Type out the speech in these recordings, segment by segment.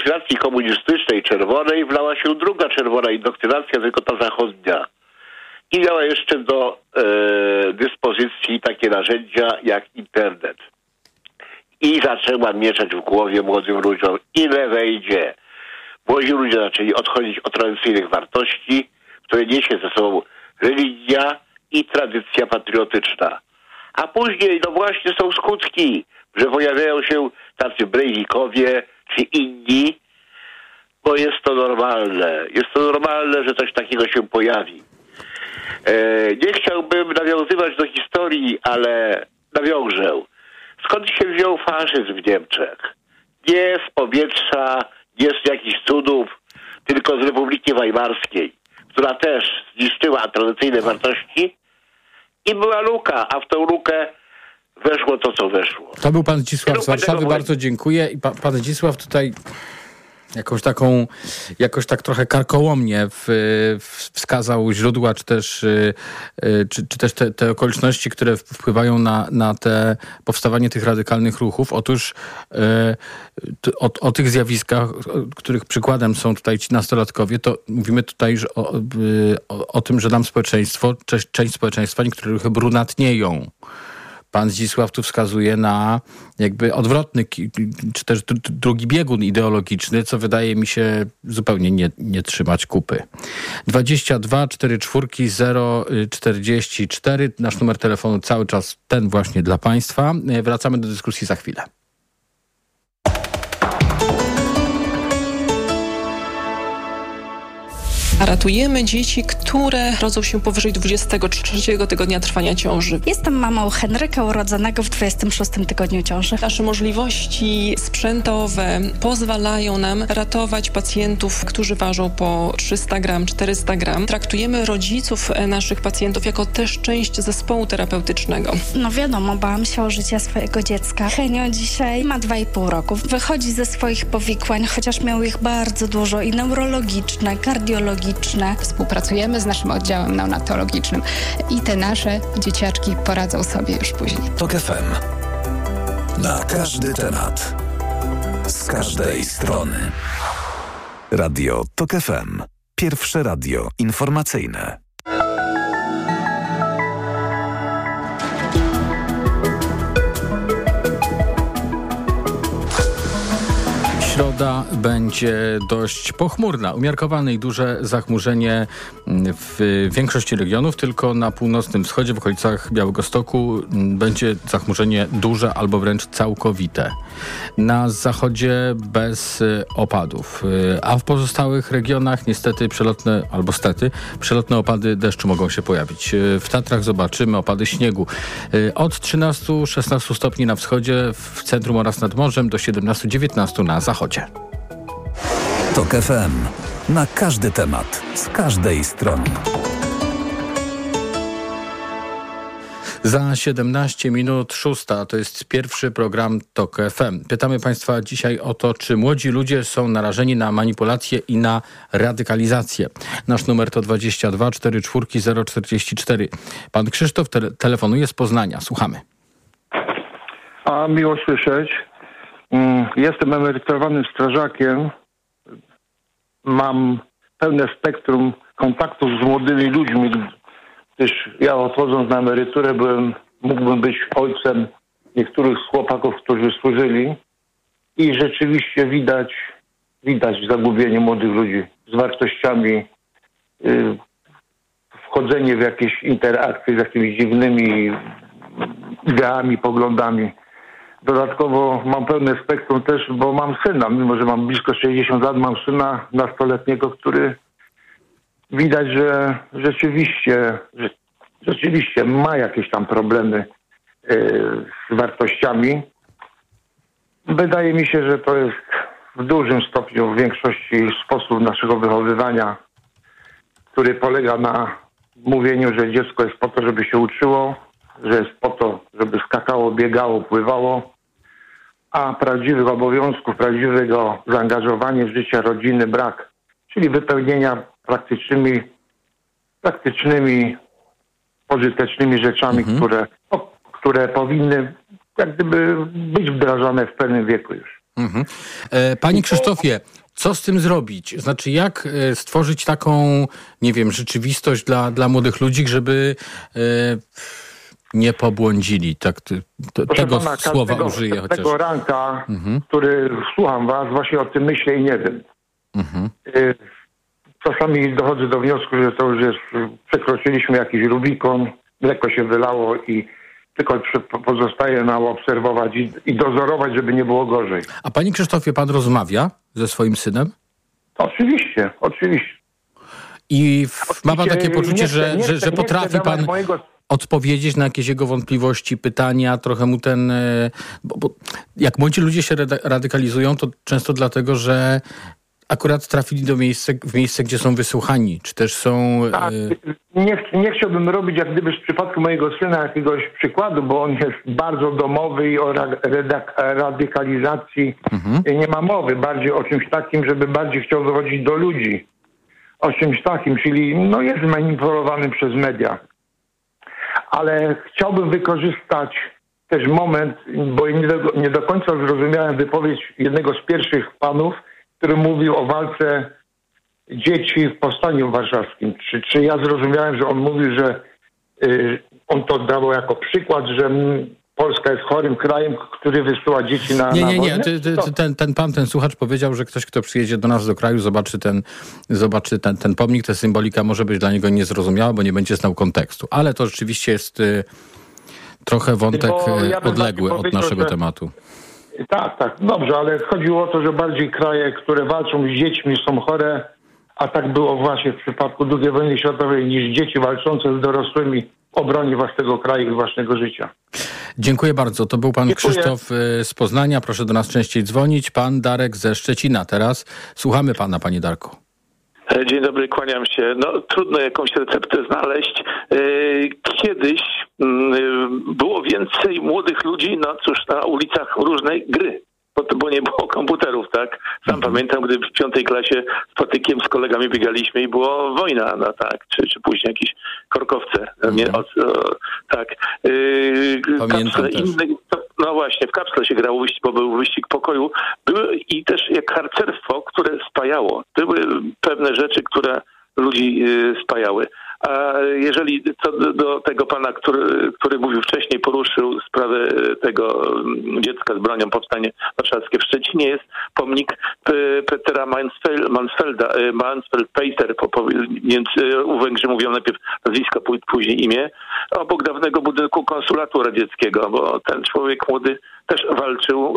indoktrynacji komunistycznej czerwonej wlała się druga czerwona indoktrynacja, tylko ta zachodnia. I miała jeszcze do dyspozycji takie narzędzia jak internet. I zaczęła mieszać w głowie młodym ludziom, ile wejdzie. Młodzi ludzie zaczęli odchodzić od tradycyjnych wartości, które niesie ze sobą religia i tradycja patriotyczna. A później, no właśnie, są skutki, że pojawiają się tacy Breivikowie czy inni, bo jest to normalne. Jest to normalne, że coś takiego się pojawi. Nie chciałbym nawiązywać do historii, ale nawiążę. Skąd się wziął faszyzm w Niemczech? Nie z powietrza, nie z jakichś cudów, tylko z Republiki Weimarskiej, która też zniszczyła tradycyjne wartości i była luka, a w tą lukę weszło to, co weszło. To był pan Zdzisław z Warszawy, bardzo dziękuję. I pan Zdzisław tutaj jakoś tak trochę karkołomnie wskazał źródła, czy też te okoliczności, które wpływają na te powstawanie tych radykalnych ruchów. Otóż o tych zjawiskach, których przykładem są tutaj ci nastolatkowie, to mówimy tutaj już o tym, że nam część społeczeństwa, niektóre ruchy brunatnieją. Pan Zdzisław tu wskazuje na jakby odwrotny, czy też drugi biegun ideologiczny, co wydaje mi się zupełnie nie trzymać kupy. 22 44 044, nasz numer telefonu cały czas ten właśnie dla Państwa. Wracamy do dyskusji za chwilę. Ratujemy dzieci, które rodzą się powyżej 23 tygodnia trwania ciąży. Jestem mamą Henryka urodzonego w 26 tygodniu ciąży. Nasze możliwości sprzętowe pozwalają nam ratować pacjentów, którzy ważą po 300 gram, 400 gram. Traktujemy rodziców naszych pacjentów jako też część zespołu terapeutycznego. No wiadomo, bałam się o życie swojego dziecka. Henio dzisiaj ma 2,5 roku. Wychodzi ze swoich powikłań, chociaż miał ich bardzo dużo i neurologiczne, kardiologiczne. Współpracujemy z naszym oddziałem neonatologicznym i te nasze dzieciaczki poradzą sobie już później. TOK FM. Na każdy temat. Z każdej strony. Radio TOK FM. Pierwsze radio informacyjne. Środa będzie dość pochmurna. Umiarkowane i duże zachmurzenie w większości regionów, tylko na północnym wschodzie, w okolicach Białegostoku będzie zachmurzenie duże albo wręcz całkowite. Na zachodzie bez opadów. A w pozostałych regionach niestety przelotne opady deszczu mogą się pojawić. W Tatrach zobaczymy opady śniegu. Od 13-16 stopni na wschodzie, w centrum oraz nad morzem, do 17-19 na zachodzie. TOK FM. Na każdy temat. Z każdej strony. Za 17 minut 6 to jest pierwszy program TOK FM. Pytamy Państwa dzisiaj o to, czy młodzi ludzie są narażeni na manipulacje i na radykalizację. Nasz numer to 22 44 044. Pan Krzysztof telefonuje z Poznania. Słuchamy. Miło słyszeć. Jestem emerytowanym strażakiem. Mam pełne spektrum kontaktów z młodymi ludźmi, gdyż ja odchodząc na emeryturę mógłbym być ojcem niektórych z chłopaków, którzy służyli i rzeczywiście widać zagubienie młodych ludzi z wartościami, wchodzenie w jakieś interakcje z jakimiś dziwnymi ideami, poglądami. Dodatkowo mam pełne spektrum też, bo mam syna, mimo że mam blisko 60 lat, mam syna nastoletniego, który widać, że rzeczywiście ma jakieś tam problemy z wartościami. Wydaje mi się, że to jest w dużym stopniu w większości sposób naszego wychowywania, który polega na mówieniu, że dziecko jest po to, żeby się uczyło, że jest po to, żeby skakało, biegało, pływało, a prawdziwych obowiązków, prawdziwego zaangażowania w życie rodziny brak, czyli wypełnienia praktycznymi, pożytecznymi rzeczami, które powinny jak gdyby być wdrażane w pewnym wieku już. Mhm. Panie Krzysztofie, co z tym zrobić? Znaczy, jak stworzyć taką, nie wiem, rzeczywistość dla młodych ludzi, żeby nie pobłądzili? Tak, tego pana, słowa użyję chociaż. Tego ranka, który słucham was, właśnie o tym myślę i nie wiem. Czasami dochodzę do wniosku, że to już jest, przekroczyliśmy jakiś Rubikon, mleko się wylało i tylko pozostaje nam obserwować i dozorować, żeby nie było gorzej. A panie Krzysztofie, pan rozmawia ze swoim synem? Oczywiście. I ma pan takie poczucie, że potrafi pan odpowiedzieć na jakieś jego wątpliwości, pytania, trochę mu ten... Bo jak młodzi ludzie się radykalizują, to często dlatego, że akurat trafili w miejsce, gdzie są wysłuchani, czy też są... Tak, nie chciałbym robić jak gdyby w przypadku mojego syna jakiegoś przykładu, bo on jest bardzo domowy i o radykalizacji nie ma mowy. Bardziej o czymś takim, żeby bardziej chciał wychodzić do ludzi. O czymś takim, czyli jest manipulowany przez media. Ale chciałbym wykorzystać też moment, bo nie do końca zrozumiałem wypowiedź jednego z pierwszych panów, który mówił o walce dzieci w Powstaniu Warszawskim. Czy ja zrozumiałem, że on mówił, że on to dawał jako przykład, że Polska jest chorym krajem, który wysyła dzieci na wojnę? Nie. Ten słuchacz powiedział, że ktoś, kto przyjedzie do nas do kraju, zobaczy ten pomnik, ta symbolika może być dla niego niezrozumiała, bo nie będzie znał kontekstu. Ale to rzeczywiście jest trochę wątek odległy od naszego tematu. Tak, dobrze, ale chodziło o to, że bardziej kraje, które walczą z dziećmi, są chore, a tak było właśnie w przypadku II wojny światowej, niż dzieci walczące z dorosłymi w obronie własnego kraju i własnego życia. Dziękuję bardzo. To był pan Krzysztof z Poznania. Proszę do nas częściej dzwonić. Pan Darek ze Szczecina teraz. Słuchamy pana, panie Darku. Dzień dobry, kłaniam się. Trudno jakąś receptę znaleźć. Kiedyś było więcej młodych ludzi, na ulicach różnej gry, bo nie było komputerów, tak? Sam pamiętam, gdy w 5. klasie z patykiem z kolegami biegaliśmy i było wojna, czy później jakieś korkowce. Tak. Pamiętam też. Właśnie, w kapsle się grało, bo był wyścig pokoju. Były i też jak harcerstwo, które spajało. Były pewne rzeczy, które ludzi spajały. A jeżeli co do tego pana, który mówił wcześniej, poruszył sprawę tego dziecka z bronią, powstanie warszawskie w Szczecinie, jest pomnik Petera Mansfeld-Peter, więc u Węgrzy mówią najpierw nazwisko, później imię, obok dawnego budynku konsulatu radzieckiego, bo ten człowiek młody też walczył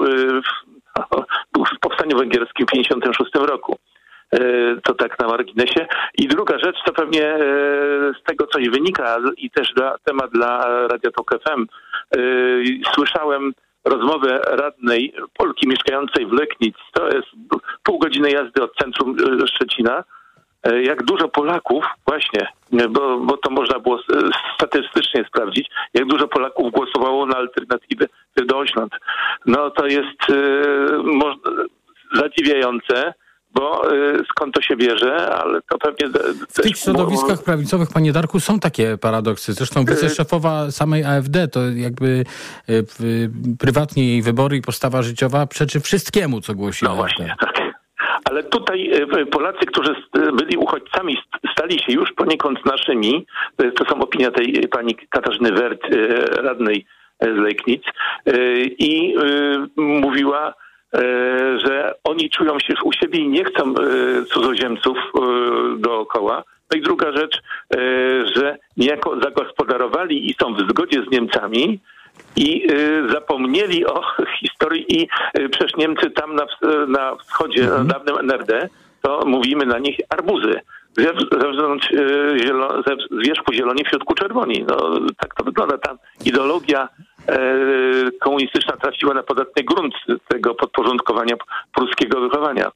w powstaniu węgierskim w 1956 roku. To tak na marginesie. I druga rzecz, to pewnie z tego coś wynika i też temat dla Radia Tok FM. Słyszałem rozmowę radnej Polki mieszkającej w Leknic. To jest pół godziny jazdy od centrum Szczecina. Jak dużo Polaków, właśnie, bo to można było statystycznie sprawdzić, jak dużo Polaków głosowało na alternatywę Dośląd. To jest zadziwiające, bo skąd to się bierze, ale to pewnie... W tych środowiskach prawicowych, panie Darku, są takie paradoksy. Zresztą wiceszefowa samej AfD to jakby prywatnie jej wybory i postawa życiowa przeczy wszystkiemu, co głosi AfD. Właśnie, tak. Ale tutaj Polacy, którzy byli uchodźcami, stali się już poniekąd naszymi. To są opinia tej pani Katarzyny Wert, radnej z Leknic. I mówiła, że oni czują się u siebie i nie chcą cudzoziemców dookoła. I druga rzecz, że niejako zagospodarowali i są w zgodzie z Niemcami i zapomnieli o historii i przecież Niemcy tam na wschodzie, na dawnym NRD, to mówimy na nich arbuzy. Zewnątrz z wierzchu zieloni, w środku czerwoni. Tak to wygląda. Tam ideologia komunistyczna trafiła na podatny grunt tego podporządkowania pruskiego wychowania.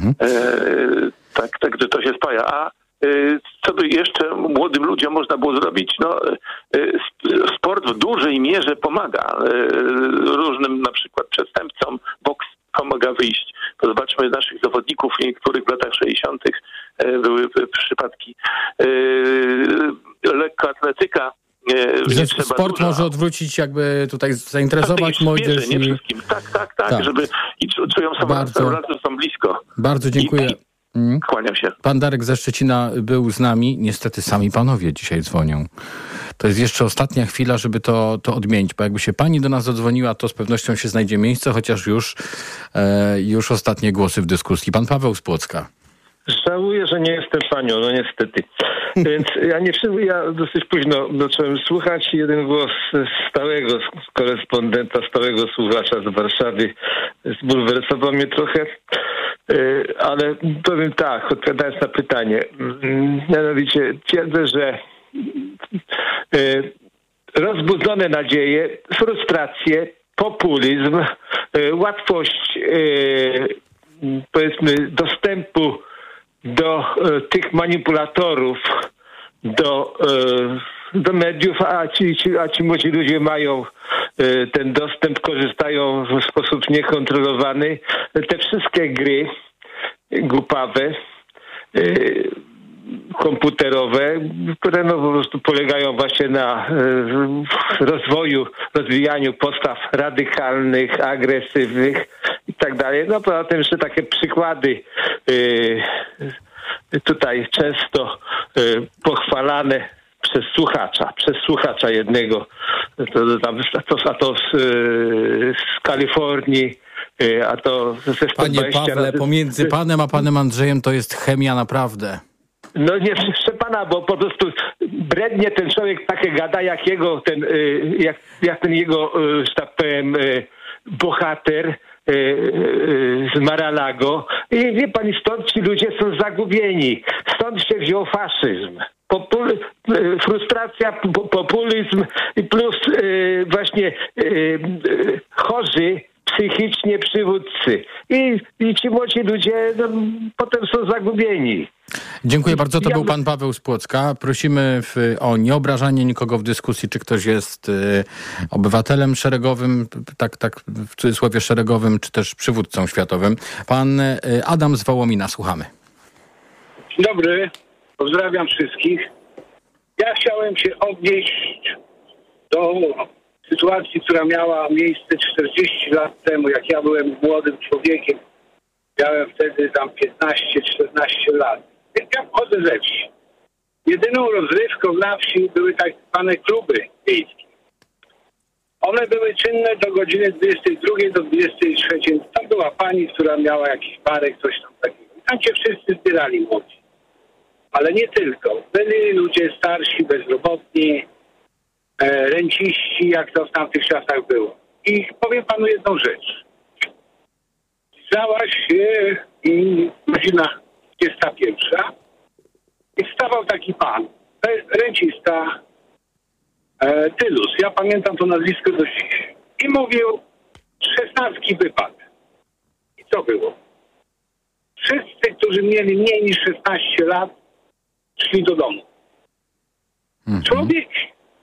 Także to się spaja. A co by jeszcze młodym ludziom można było zrobić? Sport w dużej mierze pomaga różnym na przykład przestępcom. Boks pomaga wyjść. To zobaczmy naszych zawodników, niektórych w latach 60. były przypadki. Lekkoatletyka. Sport może odwrócić, jakby tutaj zainteresować młodzież. Nie wszystkim. Tak. Żeby pracują, są blisko. Bardzo dziękuję. Kłaniam się. Pan Darek ze Szczecina był z nami. Niestety sami panowie dzisiaj dzwonią. To jest jeszcze ostatnia chwila, żeby to odmienić, bo jakby się pani do nas zadzwoniła, to z pewnością się znajdzie miejsce, chociaż już ostatnie głosy w dyskusji. Pan Paweł z Płocka. Żałuję, że nie jestem panią, no niestety. Więc ja dosyć późno zacząłem słuchać jeden głos stałego korespondenta, stałego słuchacza z Warszawy zbulwersował mnie trochę, ale powiem tak, odpowiadając na pytanie. Mianowicie twierdzę, że rozbudzone nadzieje, frustracje, populizm, łatwość powiedzmy dostępu do tych manipulatorów, do mediów, a ci młodzi ludzie mają ten dostęp, korzystają w sposób niekontrolowany. Te wszystkie gry głupawe, komputerowe, które po prostu polegają właśnie na rozwijaniu postaw radykalnych, agresywnych i tak dalej. No poza tym jeszcze takie przykłady tutaj często pochwalane przez słuchacza jednego, to z Kalifornii, a to ze 120 Panie Pawle, pomiędzy panem a panem Andrzejem to jest chemia naprawdę. No nie, proszę pana, bo po prostu brednie ten człowiek takie gada, jak ten jego, że tak powiem, bohater z Mar-a-Lago. I wie pani, stąd ci ludzie są zagubieni. Stąd się wziął faszyzm. Frustracja, populizm plus właśnie chorzy psychicznie przywódcy. I ci młodzi ludzie potem są zagubieni. Dziękuję bardzo. To był pan Paweł z Płocka. Prosimy o nieobrażanie nikogo w dyskusji, czy ktoś jest obywatelem szeregowym, tak w cudzysłowie szeregowym, czy też przywódcą światowym. Pan Adam z Wołomina, słuchamy. Dzień dobry, pozdrawiam wszystkich. Ja chciałem się odnieść do sytuacji, która miała miejsce 40 lat temu, jak ja byłem młodym człowiekiem. Miałem wtedy tam 15-14 lat. Więc ja wchodzę ze wsi. Jedyną rozrywką na wsi były tak zwane kluby miejskie. One były czynne do godziny 22 do 23. Tam była pani, która miała jakiś barek, coś tam takiego. I tam się wszyscy zbierali młodzi. Ale nie tylko. Byli ludzie starsi, bezrobotni, renciści, jak to w tamtych czasach było. I powiem panu jedną rzecz. Zbliżała się godzina 21 i wstawał taki pan, rencista, Tylus. Ja pamiętam to nazwisko do dziś. I mówił, 16 wypad. I co było? Wszyscy, którzy mieli mniej niż 16 lat, szli do domu. Człowiek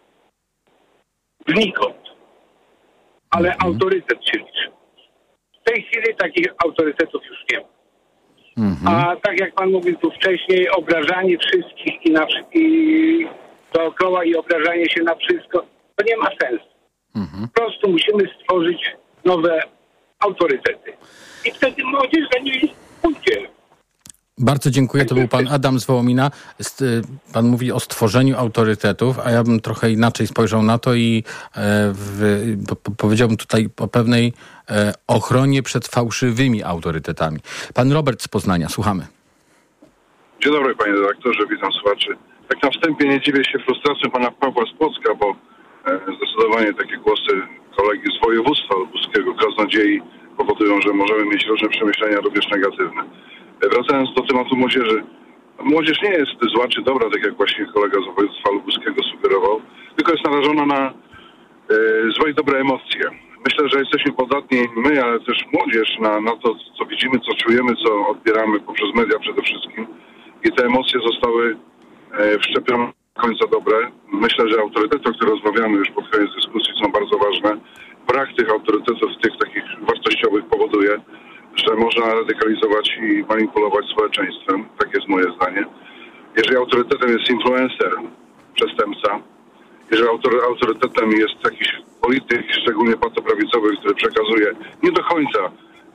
znikąd, ale autorytet się liczy. W tej chwili takich autorytetów już nie ma. A tak jak pan mówił tu wcześniej, obrażanie wszystkich i dookoła i obrażanie się na wszystko, to nie ma sensu. Po prostu musimy stworzyć nowe autorytety. I wtedy młodzież za nimi pójdzie. Bardzo dziękuję. To był pan Adam z Wołomina. Pan mówi o stworzeniu autorytetów, a ja bym trochę inaczej spojrzał na to i powiedziałbym tutaj o pewnej ochronie przed fałszywymi autorytetami. Pan Robert z Poznania, słuchamy. Dzień dobry, panie redaktorze, witam słuchaczy. Tak na wstępie nie dziwię się frustracją pana Pawła z Płocka, bo zdecydowanie takie głosy kolegi z województwa lubuskiego, kaznodziei powodują, że możemy mieć różne przemyślenia, również negatywne. Wracając do tematu młodzieży. Młodzież nie jest zła czy dobra, tak jak właśnie kolega z województwa lubuskiego sugerował, tylko jest narażona na złe i dobre emocje. Myślę, że jesteśmy podatni, my, ale też młodzież, na to, co widzimy, co czujemy, co odbieramy poprzez media przede wszystkim. I te emocje zostały wszczepione do końca dobre. Myślę, że autorytety, o których rozmawiamy już pod koniec dyskusji, są bardzo ważne. Brak tych autorytetów, tych takich wartościowych powoduje, że można radykalizować i manipulować społeczeństwem. Tak jest moje zdanie. Jeżeli autorytetem jest influencer, przestępca, jeżeli autorytetem jest jakiś polityk, szczególnie patoprawicowy, który przekazuje nie do końca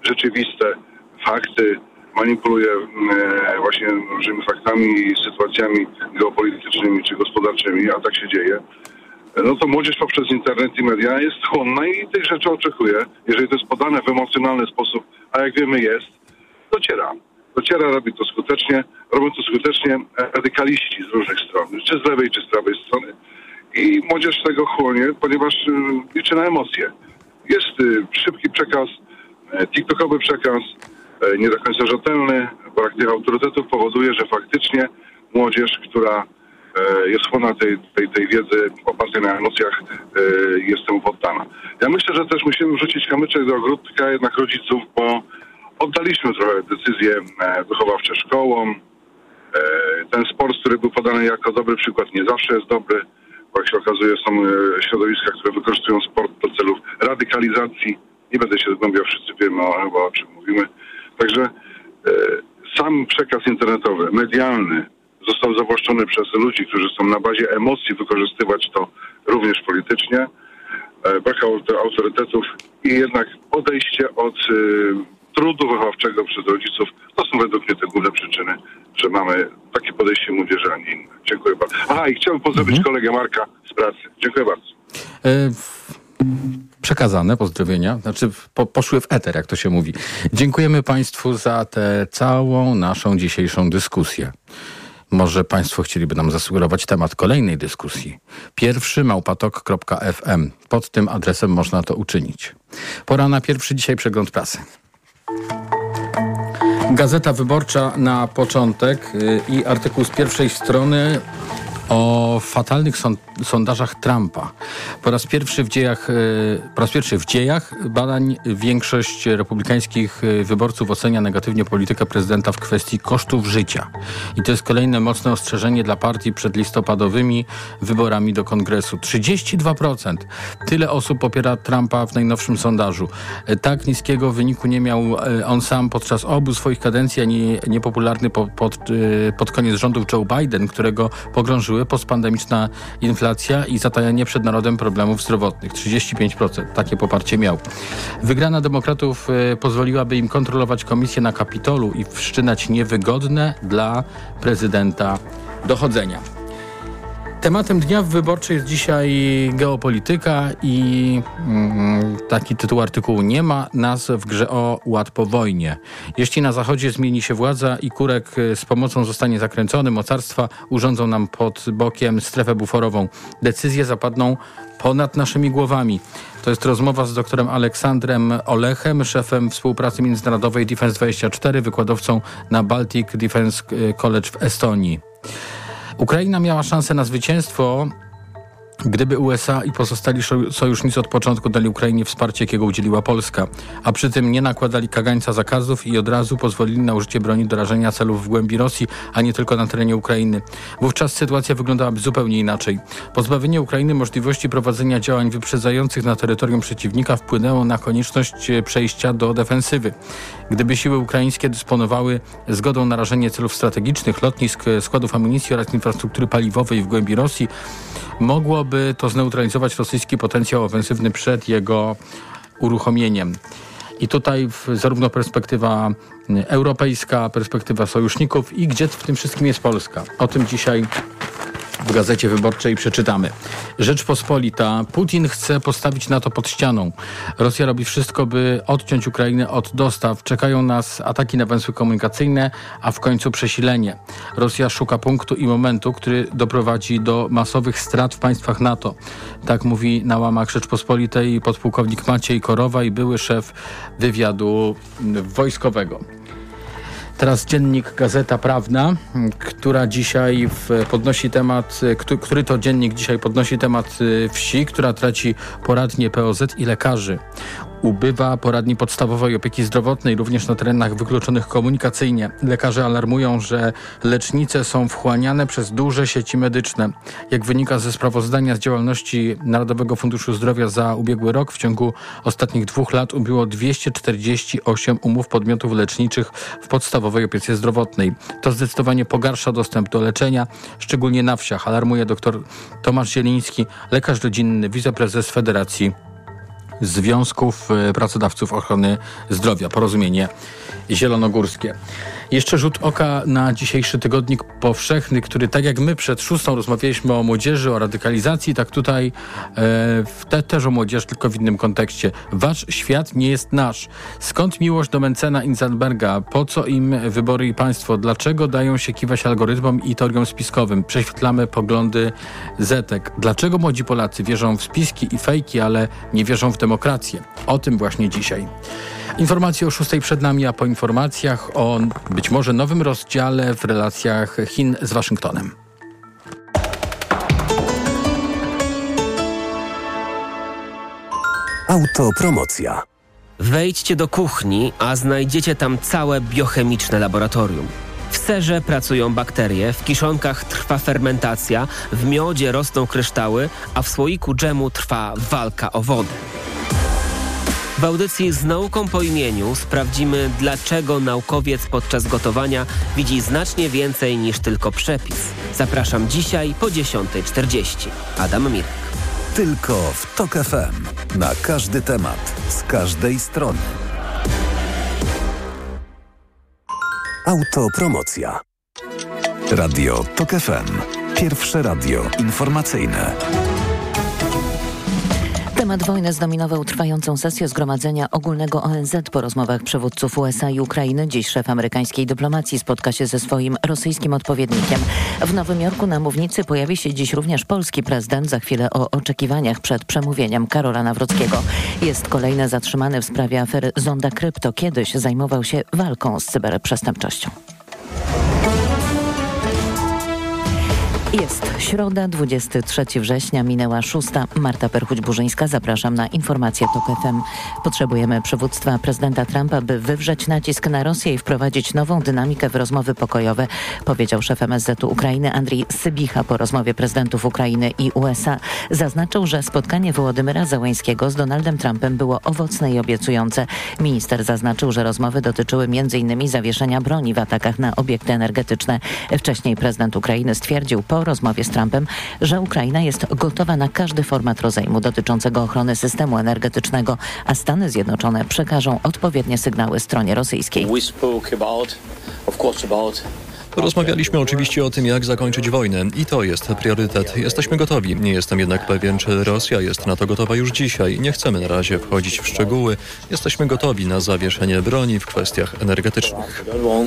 rzeczywiste fakty, manipuluje właśnie różnymi faktami i sytuacjami geopolitycznymi czy gospodarczymi, a tak się dzieje, no to młodzież poprzez internet i media jest chłonna i tych rzeczy oczekuje. Jeżeli to jest podane w emocjonalny sposób, a jak wiemy jest, dociera, robią to skutecznie radykaliści z różnych stron, czy z lewej, czy z prawej strony. I młodzież tego chłonie, ponieważ liczy na emocje. Jest szybki przekaz, tiktokowy przekaz, nie do końca rzetelny, brak tych autorytetów powoduje, że faktycznie młodzież, która jest chłonna tej wiedzy opartej na emocjach, jest temu poddana. Ja myślę, że też musimy wrzucić kamyczek do ogródka jednak rodziców, bo oddaliśmy trochę decyzje wychowawcze szkołom. Ten sport, który był podany jako dobry przykład, nie zawsze jest dobry, bo jak się okazuje, są środowiska, które wykorzystują sport do celów radykalizacji. Nie będę się zgłębiał, wszyscy wiemy o czym mówimy. Także sam przekaz internetowy, medialny został zawłaszczony przez ludzi, którzy chcą na bazie emocji wykorzystywać to również politycznie. Brak autorytetów i jednak odejście od trudu wychowawczego przez rodziców. To są według mnie te główne przyczyny, że mamy takie podejście młodzieży, a nie inne. Dziękuję bardzo. Aha, i chciałbym pozdrowić kolegę Marka z pracy. Dziękuję bardzo. Przekazane pozdrowienia, znaczy poszły w eter, jak to się mówi. Dziękujemy Państwu za tę całą naszą dzisiejszą dyskusję. Może Państwo chcieliby nam zasugerować temat kolejnej dyskusji. 1@tok.fm. Pod tym adresem można to uczynić. Pora na pierwszy dzisiaj przegląd prasy. Gazeta Wyborcza na początek i artykuł z pierwszej strony o fatalnych sondażach Trumpa. Po raz pierwszy w dziejach badań większość republikańskich wyborców ocenia negatywnie politykę prezydenta w kwestii kosztów życia. I to jest kolejne mocne ostrzeżenie dla partii przed listopadowymi wyborami do Kongresu. 32%. Tyle osób popiera Trumpa w najnowszym sondażu. Tak niskiego wyniku nie miał on sam podczas obu swoich kadencji, ani niepopularny pod koniec rządów Joe Biden, którego pogrążyły postpandemiczna inflacja i zatajanie przed narodem problemów zdrowotnych. 35%. Takie poparcie miał. Wygrana demokratów pozwoliłaby im kontrolować komisję na Kapitolu i wszczynać niewygodne dla prezydenta dochodzenia. Tematem dnia w Wyborczej jest dzisiaj geopolityka i taki tytuł artykułu: nie ma nas w grze o ład po wojnie. Jeśli na Zachodzie zmieni się władza i kurek z pomocą zostanie zakręcony, mocarstwa urządzą nam pod bokiem strefę buforową. Decyzje zapadną ponad naszymi głowami. To jest rozmowa z doktorem Aleksandrem Olechem, szefem współpracy międzynarodowej Defense24, wykładowcą na Baltic Defense College w Estonii. Ukraina miała szansę na zwycięstwo, gdyby USA i pozostali sojusznicy od początku dali Ukrainie wsparcie, jakiego udzieliła Polska, a przy tym nie nakładali kagańca zakazów i od razu pozwolili na użycie broni do rażenia celów w głębi Rosji, a nie tylko na terenie Ukrainy. Wówczas sytuacja wyglądałaby zupełnie inaczej. Pozbawienie Ukrainy możliwości prowadzenia działań wyprzedzających na terytorium przeciwnika wpłynęło na konieczność przejścia do defensywy. Gdyby siły ukraińskie dysponowały zgodą na rażenie celów strategicznych, lotnisk, składów amunicji oraz infrastruktury paliwowej w głębi Rosji, mogłoby to zneutralizować rosyjski potencjał ofensywny przed jego uruchomieniem. I tutaj zarówno perspektywa europejska, perspektywa sojuszników i gdzie w tym wszystkim jest Polska. O tym dzisiaj w Gazecie Wyborczej przeczytamy. Rzeczpospolita. Putin chce postawić NATO pod ścianą. Rosja robi wszystko, by odciąć Ukrainę od dostaw. Czekają nas ataki na węzły komunikacyjne, a w końcu przesilenie. Rosja szuka punktu i momentu, który doprowadzi do masowych strat w państwach NATO. Tak mówi na łamach Rzeczpospolitej podpułkownik Maciej Korowa i były szef wywiadu wojskowego. Teraz dziennik Gazeta Prawna, która dzisiaj podnosi temat, który to dziennik dzisiaj podnosi temat wsi, która traci poradnie POZ i lekarzy. Ubywa poradni podstawowej opieki zdrowotnej, również na terenach wykluczonych komunikacyjnie. Lekarze alarmują, że lecznice są wchłaniane przez duże sieci medyczne. Jak wynika ze sprawozdania z działalności Narodowego Funduszu Zdrowia za ubiegły rok, w ciągu ostatnich 2 lat ubyło 248 umów podmiotów leczniczych w podstawowej opiece zdrowotnej. To zdecydowanie pogarsza dostęp do leczenia, szczególnie na wsiach, alarmuje dr Tomasz Zieliński, lekarz rodzinny, wiceprezes Federacji Związków Pracodawców Ochrony Zdrowia, Porozumienie Zielonogórskie. Jeszcze rzut oka na dzisiejszy tygodnik powszechny, który tak jak my przed 6 rozmawialiśmy o młodzieży, o radykalizacji, tak tutaj też o młodzieży, tylko w innym kontekście. Wasz świat nie jest nasz. Skąd miłość do Mencena i Zandberga? Po co im wybory i państwo? Dlaczego dają się kiwać algorytmom i teoriom spiskowym? Prześwietlamy poglądy zetek. Dlaczego młodzi Polacy wierzą w spiski i fejki, ale nie wierzą w demokrację? O tym właśnie dzisiaj. Informacje o 6 przed nami, a po informacjach o być może nowym rozdziale w relacjach Chin z Waszyngtonem. Autopromocja. Wejdźcie do kuchni, a znajdziecie tam całe biochemiczne laboratorium. W serze pracują bakterie, w kiszonkach trwa fermentacja, w miodzie rosną kryształy, a w słoiku dżemu trwa walka o wodę. W audycji Z nauką po imieniu sprawdzimy, dlaczego naukowiec podczas gotowania widzi znacznie więcej niż tylko przepis. Zapraszam dzisiaj po 10:40. Adam Mirek. Tylko w TOK FM. Na każdy temat, z każdej strony. Autopromocja. Radio TOK FM. Pierwsze radio informacyjne. Temat wojny zdominował trwającą sesję Zgromadzenia Ogólnego ONZ. Po rozmowach przywódców USA i Ukrainy dziś szef amerykańskiej dyplomacji spotka się ze swoim rosyjskim odpowiednikiem. W Nowym Jorku na mównicy pojawi się dziś również polski prezydent. Za chwilę o oczekiwaniach przed przemówieniem Karola Nawrockiego. Jest kolejny zatrzymany w sprawie afery Zonda Krypto. Kiedyś zajmował się walką z cyberprzestępczością. Jest środa, 23 września, minęła 6. Marta Perchuć-Burzyńska. Zapraszam na informacje TOK FM. Potrzebujemy przywództwa prezydenta Trumpa, by wywrzeć nacisk na Rosję i wprowadzić nową dynamikę w rozmowy pokojowe, powiedział szef MSZ-u Ukrainy Andrii Sybicha po rozmowie prezydentów Ukrainy i USA. Zaznaczył, że spotkanie Wołodymyra Zełenskiego z Donaldem Trumpem było owocne i obiecujące. Minister zaznaczył, że rozmowy dotyczyły m.in. zawieszenia broni w atakach na obiekty energetyczne. Wcześniej prezydent Ukrainy stwierdził po rozmowie z Trumpem, że Ukraina jest gotowa na każdy format rozejmu dotyczącego ochrony systemu energetycznego, a Stany Zjednoczone przekażą odpowiednie sygnały stronie rosyjskiej. Rozmawialiśmy oczywiście o tym, jak zakończyć wojnę i to jest priorytet. Jesteśmy gotowi. Nie jestem jednak pewien, czy Rosja jest na to gotowa już dzisiaj. Nie chcemy na razie wchodzić w szczegóły. Jesteśmy gotowi na zawieszenie broni w kwestiach energetycznych.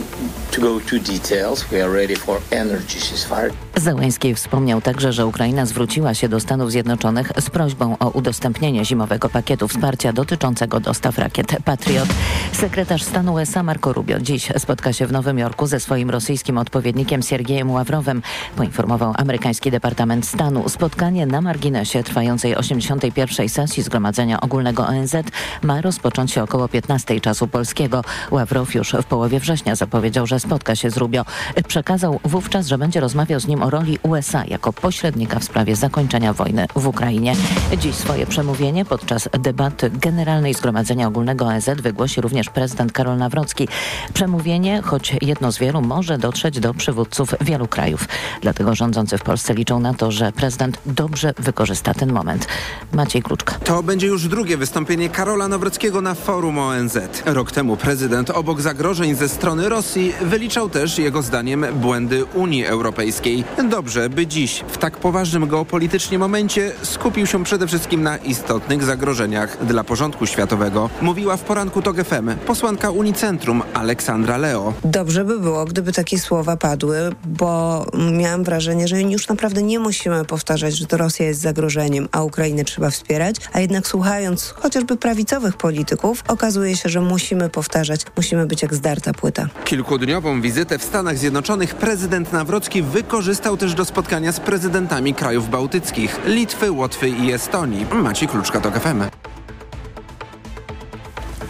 Zełenski wspomniał także, że Ukraina zwróciła się do Stanów Zjednoczonych z prośbą o udostępnienie zimowego pakietu wsparcia dotyczącego dostaw rakiet Patriot. Sekretarz stanu USA Marco Rubio dziś spotka się w Nowym Jorku ze swoim rosyjskim odpowiednikiem Siergiejem Ławrowem, poinformował amerykański Departament Stanu. Spotkanie na marginesie trwającej 81. sesji Zgromadzenia Ogólnego ONZ ma rozpocząć się około 15 czasu polskiego. Ławrow już w połowie września zapowiedział, że spotka się z Rubio. Przekazał wówczas, że będzie rozmawiał z nim o roli USA jako pośrednika w sprawie zakończenia wojny w Ukrainie. Dziś swoje przemówienie podczas debaty Generalnej Zgromadzenia Ogólnego ONZ wygłosi również prezydent Karol Nawrocki. Przemówienie, choć jedno z wielu, może dotrzeć do przywódców wielu krajów. Dlatego rządzący w Polsce liczą na to, że prezydent dobrze wykorzysta ten moment. Maciej Kluczka. To będzie już drugie wystąpienie Karola Nawrockiego na forum ONZ. Rok temu prezydent obok zagrożeń ze strony Rosji wyliczał też jego zdaniem błędy Unii Europejskiej. Dobrze, by dziś w tak poważnym geopolitycznie momencie skupił się przede wszystkim na istotnych zagrożeniach dla porządku światowego. Mówiła w poranku TOK FM posłanka Unicentrum Aleksandra Leo. Dobrze by było, gdyby takie słowa padły, bo miałam wrażenie, że już naprawdę nie musimy powtarzać, że to Rosja jest zagrożeniem, a Ukrainę trzeba wspierać, a jednak słuchając chociażby prawicowych polityków, okazuje się, że musimy powtarzać, musimy być jak zdarta płyta. Kilkudniową wizytę w Stanach Zjednoczonych prezydent Nawrocki wykorzystał też do spotkania z prezydentami krajów bałtyckich, Litwy, Łotwy i Estonii. Maciej Kluczka, TOK FM.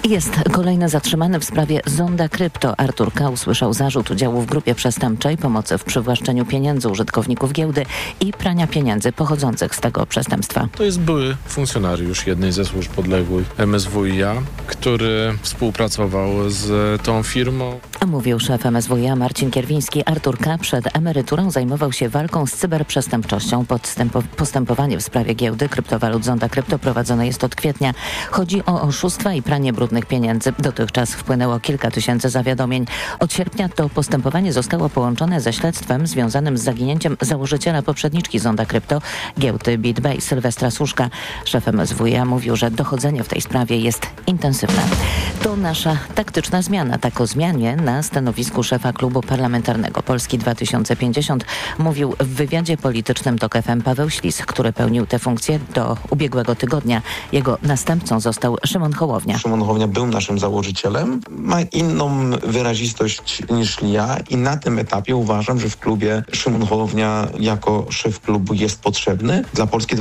Jest kolejny zatrzymany w sprawie Zonda Krypto. Artur K. usłyszał zarzut udziału w grupie przestępczej, pomocy w przywłaszczeniu pieniędzy użytkowników giełdy i prania pieniędzy pochodzących z tego przestępstwa. To jest były funkcjonariusz jednej ze służb podległych MSWiA, który współpracował z tą firmą. Mówił szef MSWiA Marcin Kierwiński. Artur K. przed emeryturą zajmował się walką z cyberprzestępczością. Postępowanie w sprawie giełdy kryptowalut Zonda Krypto prowadzone jest od kwietnia. Chodzi o oszustwa i pranie brudnych pieniędzy. Dotychczas wpłynęło kilka tysięcy zawiadomień. Od sierpnia to postępowanie zostało połączone ze śledztwem związanym z zaginięciem założyciela poprzedniczki Zonda Krypto, giełdy BitBay, Sylwestra Suszka. Szef MSWiA mówił, że dochodzenie w tej sprawie jest intensywne. To nasza taktyczna zmiana. Tak o zmianie na stanowisku szefa klubu parlamentarnego Polski 2050 mówił w wywiadzie politycznym TOK FM Paweł Ślis, który pełnił tę funkcję do ubiegłego tygodnia. Jego następcą został Szymon Hołownia. Szymon Hołownia był naszym założycielem, ma inną wyrazistość niż ja i na tym etapie uważam, że w klubie Szymon Hołownia jako szef klubu jest potrzebny dla Polski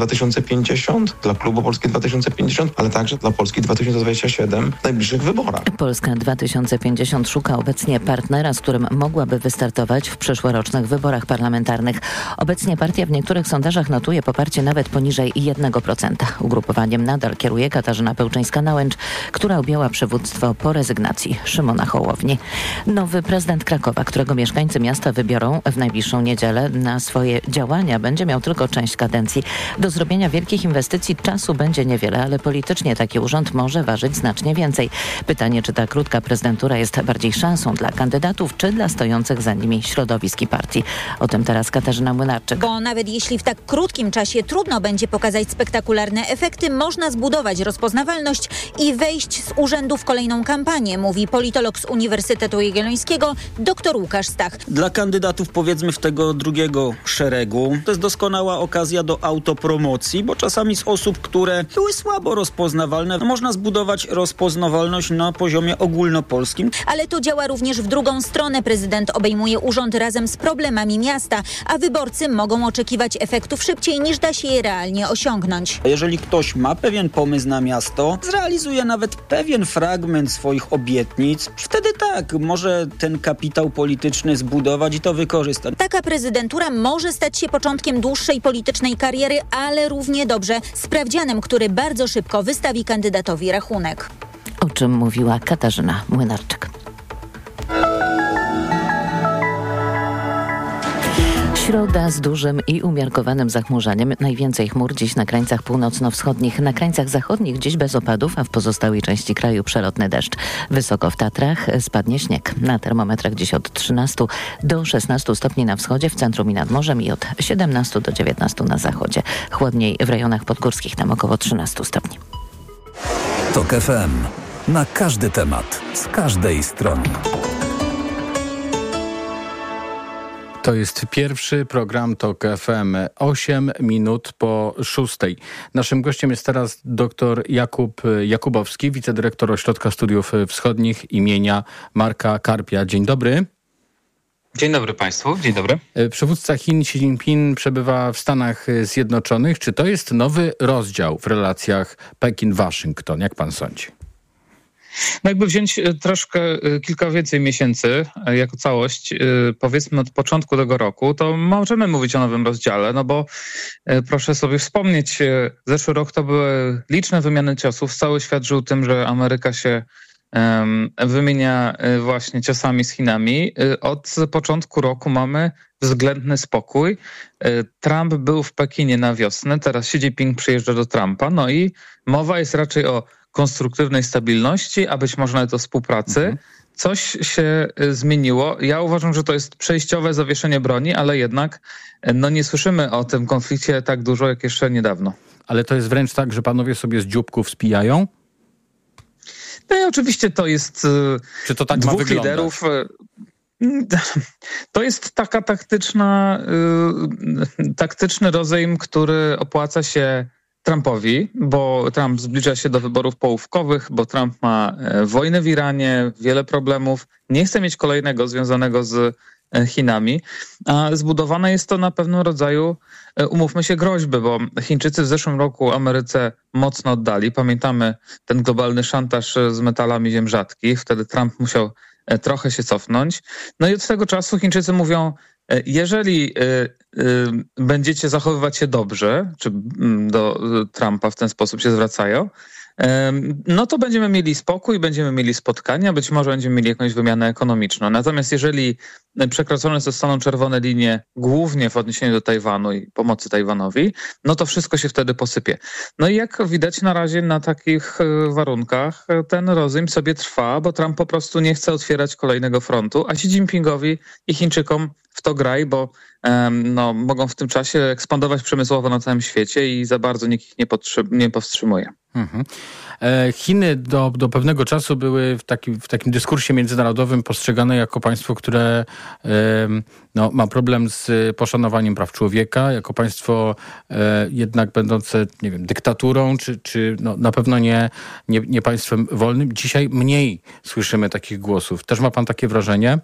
2050, dla klubu Polski 2050, ale także dla Polski 2027 w najbliższych wyborach. Polska 2050 szuka obecnie partnera, z którym mogłaby wystartować w przyszłorocznych wyborach parlamentarnych. Obecnie partia w niektórych sondażach notuje poparcie nawet poniżej 1%. Ugrupowaniem nadal kieruje Katarzyna Pełczyńska-Nałęcz, która objęła przywództwo po rezygnacji Szymona Hołowni. Nowy prezydent Krakowa, którego mieszkańcy miasta wybiorą w najbliższą niedzielę na swoje działania, będzie miał tylko część kadencji. Do zrobienia wielkich inwestycji czasu będzie niewiele, ale politycznie taki urząd może ważyć znacznie więcej. Pytanie, czy ta krótka prezydentura jest bardziej szansą dla kandydatów, czy dla stojących za nimi środowisk i partii. O tym teraz Katarzyna Młynarczyk. Bo nawet jeśli w tak krótkim czasie trudno będzie pokazać spektakularne efekty, można zbudować rozpoznawalność i wejść z urzędu w kolejną kampanię, mówi politolog z Uniwersytetu Jagiellońskiego dr Łukasz Stach. Dla kandydatów powiedzmy w tego drugiego szeregu to jest doskonała okazja do autopromocji, bo czasami z osób, które były słabo rozpoznawalne, można zbudować rozpoznawalność na poziomie ogólnopolskim. Ale to działa również w drugą stronę. Prezydent obejmuje urząd razem z problemami miasta, a wyborcy mogą oczekiwać efektów szybciej niż da się je realnie osiągnąć. Jeżeli ktoś ma pewien pomysł na miasto, zrealizuje nawet pewien fragment swoich obietnic, wtedy tak, może ten kapitał polityczny zbudować i to wykorzystać. Taka prezydentura może stać się początkiem dłuższej politycznej kariery, ale równie dobrze sprawdzianem, który bardzo szybko wystawi kandydatowi rachunek. O czym mówiła Katarzyna Młynarczyk. Środa z dużym i umiarkowanym zachmurzeniem. Najwięcej chmur dziś na krańcach północno-wschodnich. Na krańcach zachodnich dziś bez opadów, a w pozostałej części kraju przelotny deszcz. Wysoko w Tatrach spadnie śnieg. Na termometrach dziś od 13 do 16 stopni na wschodzie, w centrum i nad morzem i od 17 do 19 na zachodzie. Chłodniej w rejonach podgórskich, tam około 13 stopni. TOK FM. Na każdy temat, z każdej strony. To jest pierwszy program TOK FM, 8 minut po 6. Naszym gościem jest teraz dr Jakub Jakubowski, wicedyrektor Ośrodka Studiów Wschodnich imienia Marka Karpia. Dzień dobry. Dzień dobry Państwu, dzień dobry. Przywódca Chin Xi Jinping przebywa w Stanach Zjednoczonych. Czy to jest nowy rozdział w relacjach Pekin-Waszyngton? Jak pan sądzi? No jakby wziąć troszkę kilka więcej miesięcy jako całość, powiedzmy od początku tego roku, to możemy mówić o nowym rozdziale, no bo proszę sobie wspomnieć, zeszły rok to były liczne wymiany ciosów. Cały świat żył tym, że Ameryka się wymienia właśnie ciosami z Chinami. Od początku roku mamy względny spokój. Trump był w Pekinie na wiosnę, teraz Xi Jinping przyjeżdża do Trumpa, no i mowa jest raczej o konstruktywnej stabilności, a być może nawet o współpracy. Coś się zmieniło. Ja uważam, że to jest przejściowe zawieszenie broni, ale jednak nie słyszymy o tym konflikcie tak dużo, jak jeszcze niedawno. Ale to jest wręcz tak, że panowie sobie z dzióbków spijają? No i oczywiście to jest Czy to tak dwóch ma wyglądać? liderów. To jest taka taktyczny rozejm, który opłaca się Trumpowi, bo Trump zbliża się do wyborów połówkowych, bo Trump ma wojnę w Iranie, wiele problemów. Nie chce mieć kolejnego związanego z Chinami, a zbudowane jest to na pewnym rodzaju, umówmy się, groźby, bo Chińczycy w zeszłym roku Ameryce mocno oddali. Pamiętamy ten globalny szantaż z metalami ziem rzadkich, wtedy Trump musiał trochę się cofnąć. No i od tego czasu Chińczycy mówią, jeżeli będziecie zachowywać się dobrze, czy do Trumpa w ten sposób się zwracają, no to będziemy mieli spokój, będziemy mieli spotkania, być może będziemy mieli jakąś wymianę ekonomiczną. Natomiast jeżeli przekroczone zostaną czerwone linie, głównie w odniesieniu do Tajwanu i pomocy Tajwanowi, no to wszystko się wtedy posypie. No i jak widać na razie na takich warunkach ten rozejm sobie trwa, bo Trump po prostu nie chce otwierać kolejnego frontu, a Xi Jinpingowi i Chińczykom w to graj, bo mogą w tym czasie ekspandować przemysłowo na całym świecie i za bardzo nikt ich nie powstrzymuje. Mhm. Chiny do pewnego czasu były w takim dyskursie międzynarodowym postrzegane jako państwo, które ma problem z poszanowaniem praw człowieka, jako państwo jednak będące, nie wiem, dyktaturą, czy na pewno nie państwem wolnym. Dzisiaj mniej słyszymy takich głosów. Też ma pan takie wrażenie?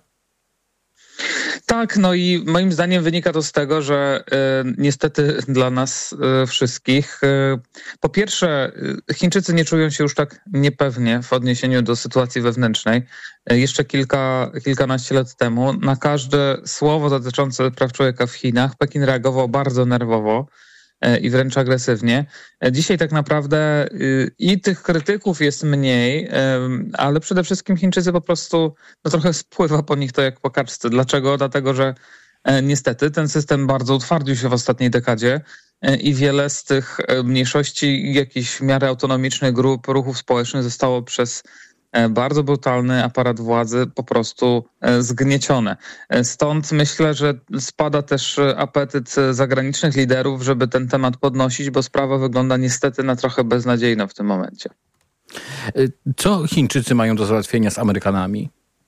Tak, no i moim zdaniem wynika to z tego, że niestety dla nas wszystkich, po pierwsze, Chińczycy nie czują się już tak niepewnie w odniesieniu do sytuacji wewnętrznej. Jeszcze kilkanaście lat temu na każde słowo dotyczące praw człowieka w Chinach Pekin reagował bardzo nerwowo i wręcz agresywnie. Dzisiaj tak naprawdę i tych krytyków jest mniej, ale przede wszystkim Chińczycy po prostu trochę spływa po nich to jak po kaczce. Dlaczego? Dlatego, że niestety ten system bardzo utwardził się w ostatniej dekadzie i wiele z tych mniejszości, jakichś w miarę autonomicznych grup, ruchów społecznych zostało przez bardzo brutalny aparat władzy po prostu zgniecione. Stąd myślę, że spada też apetyt zagranicznych liderów, żeby ten temat podnosić, bo sprawa wygląda niestety na trochę beznadziejną w tym momencie. Co Chińczycy mają do załatwienia z Amerykanami?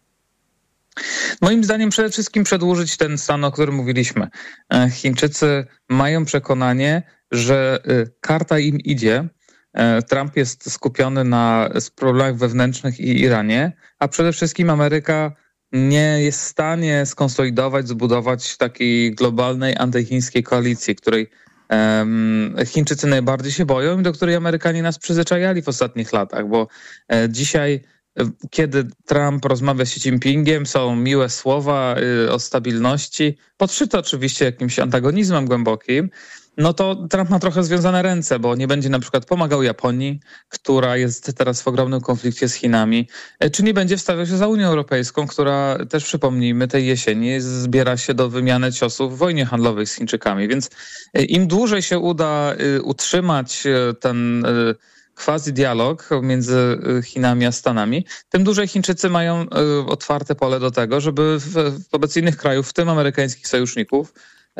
Moim zdaniem przede wszystkim przedłużyć ten stan, o którym mówiliśmy. Chińczycy mają przekonanie, że karta im idzie. Trump jest skupiony na problemach wewnętrznych i Iranie, a przede wszystkim Ameryka nie jest w stanie skonsolidować, zbudować takiej globalnej antychińskiej koalicji, której Chińczycy najbardziej się boją i do której Amerykanie nas przyzwyczajali w ostatnich latach, bo dzisiaj, kiedy Trump rozmawia z Xi Jinpingiem, są miłe słowa o stabilności, podszyte oczywiście jakimś antagonizmem głębokim, no to Trump ma trochę związane ręce, bo nie będzie na przykład pomagał Japonii, która jest teraz w ogromnym konflikcie z Chinami, czy nie będzie wstawiał się za Unią Europejską, która też, przypomnijmy, tej jesieni zbiera się do wymiany ciosów w wojnie handlowej z Chińczykami. Więc im dłużej się uda utrzymać ten quasi-dialog między Chinami a Stanami, tym dłużej Chińczycy mają otwarte pole do tego, żeby wobec innych krajów, w tym amerykańskich sojuszników,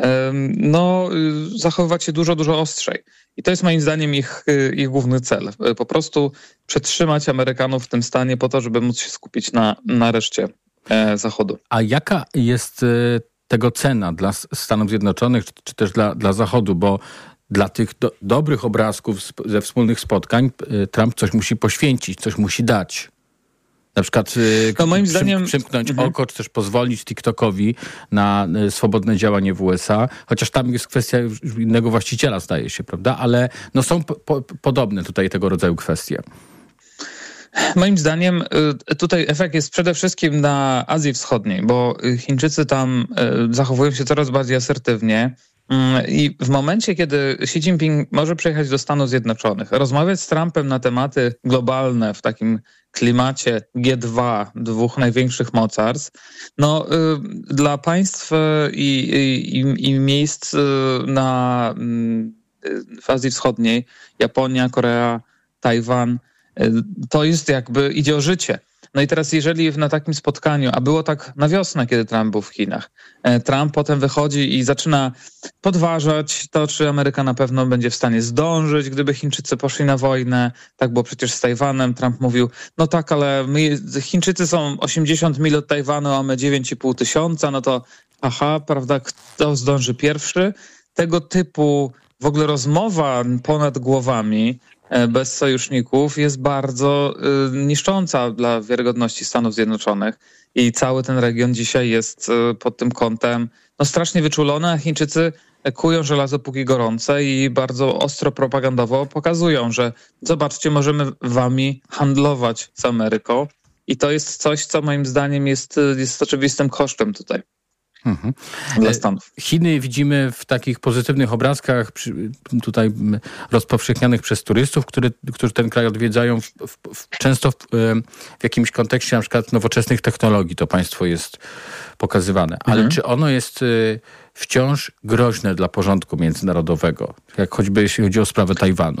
zachowywać się dużo, dużo ostrzej. I to jest moim zdaniem ich główny cel. Po prostu przetrzymać Amerykanów w tym stanie po to, żeby móc się skupić na reszcie Zachodu. A jaka jest tego cena dla Stanów Zjednoczonych, czy też dla Zachodu? Bo dla tych dobrych obrazków ze wspólnych spotkań Trump coś musi poświęcić, coś musi dać. Na przykład moim zdaniem przymknąć oko, czy też pozwolić TikTokowi na swobodne działanie w USA, chociaż tam jest kwestia już innego właściciela, zdaje się, prawda? Ale są podobne tutaj tego rodzaju kwestie. Moim zdaniem tutaj efekt jest przede wszystkim na Azji Wschodniej, bo Chińczycy tam zachowują się coraz bardziej asertywnie. I w momencie, kiedy Xi Jinping może przyjechać do Stanów Zjednoczonych, rozmawiać z Trumpem na tematy globalne w takim klimacie G2, dwóch największych mocarstw, dla państw i miejsc w Azji Wschodniej, Japonia, Korea, Tajwan, to jest idzie o życie. No i teraz jeżeli na takim spotkaniu, a było tak na wiosnę, kiedy Trump był w Chinach, Trump potem wychodzi i zaczyna podważać to, czy Ameryka na pewno będzie w stanie zdążyć, gdyby Chińczycy poszli na wojnę. Tak było przecież z Tajwanem. Trump mówił, no tak, ale Chińczycy są 80 mil od Tajwanu, a my 9,5 tysiąca, no to prawda, kto zdąży pierwszy? Tego typu w ogóle rozmowa ponad głowami, bez sojuszników jest bardzo niszcząca dla wiarygodności Stanów Zjednoczonych. i cały ten region dzisiaj jest pod tym kątem strasznie wyczulony, a Chińczycy kują żelazo póki gorące i bardzo ostro propagandowo pokazują, że zobaczcie, możemy wami handlować z Ameryką i to jest coś, co moim zdaniem jest oczywistym kosztem tutaj. Dla Stanów. Chiny widzimy w takich pozytywnych obrazkach tutaj rozpowszechnianych przez turystów, którzy ten kraj odwiedzają często w jakimś kontekście na przykład nowoczesnych technologii. To państwo jest pokazywane. Ale czy ono jest wciąż groźne dla porządku międzynarodowego? Jak choćby jeśli chodzi o sprawę Tajwanu.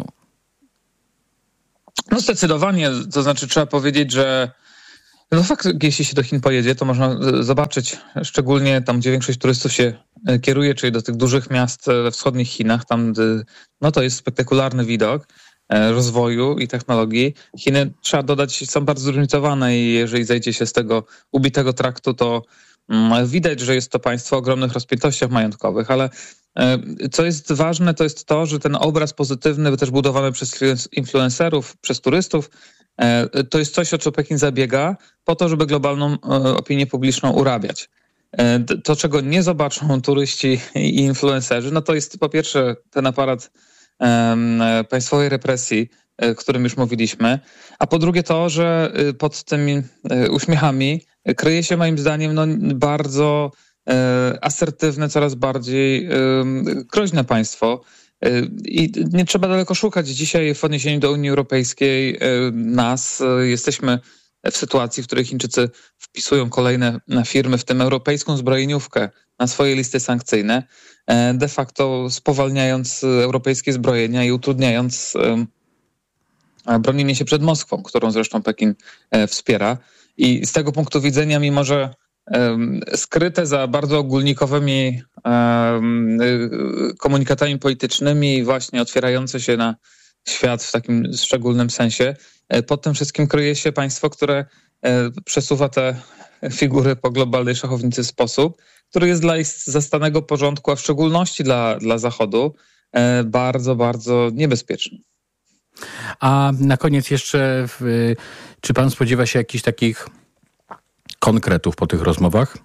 No zdecydowanie. To znaczy trzeba powiedzieć, że fakt, jeśli się do Chin pojedzie, to można zobaczyć, szczególnie tam, gdzie większość turystów się kieruje, czyli do tych dużych miast we wschodnich Chinach, tam to jest spektakularny widok rozwoju i technologii. Chiny, trzeba dodać, są bardzo zróżnicowane i jeżeli zejdzie się z tego ubitego traktu, to widać, że jest to państwo o ogromnych rozpiętościach majątkowych, ale co jest ważne, to jest to, że ten obraz pozytywny, też budowany przez influencerów, przez turystów, to jest coś, o co Pekin zabiega, po to, żeby globalną opinię publiczną urabiać. To, czego nie zobaczą turyści i influencerzy, no to jest po pierwsze ten aparat państwowej represji, o którym już mówiliśmy, a po drugie to, że pod tymi uśmiechami kryje się moim zdaniem bardzo asertywne, coraz bardziej groźne państwo. I nie trzeba daleko szukać. Dzisiaj w odniesieniu do Unii Europejskiej jesteśmy w sytuacji, w której Chińczycy wpisują kolejne firmy, w tym europejską zbrojeniówkę, na swoje listy sankcyjne, de facto spowalniając europejskie zbrojenia i utrudniając bronienie się przed Moskwą, którą zresztą Pekin wspiera. I z tego punktu widzenia, mimo że skryte za bardzo ogólnikowymi komunikatami politycznymi i właśnie otwierające się na świat w takim szczególnym sensie, pod tym wszystkim kryje się państwo, które przesuwa te figury po globalnej szachownicy w sposób, który jest dla ich zastanego porządku, a w szczególności dla Zachodu, bardzo, bardzo niebezpieczny. A na koniec jeszcze, czy pan spodziewa się jakichś takich konkretów po tych rozmowach?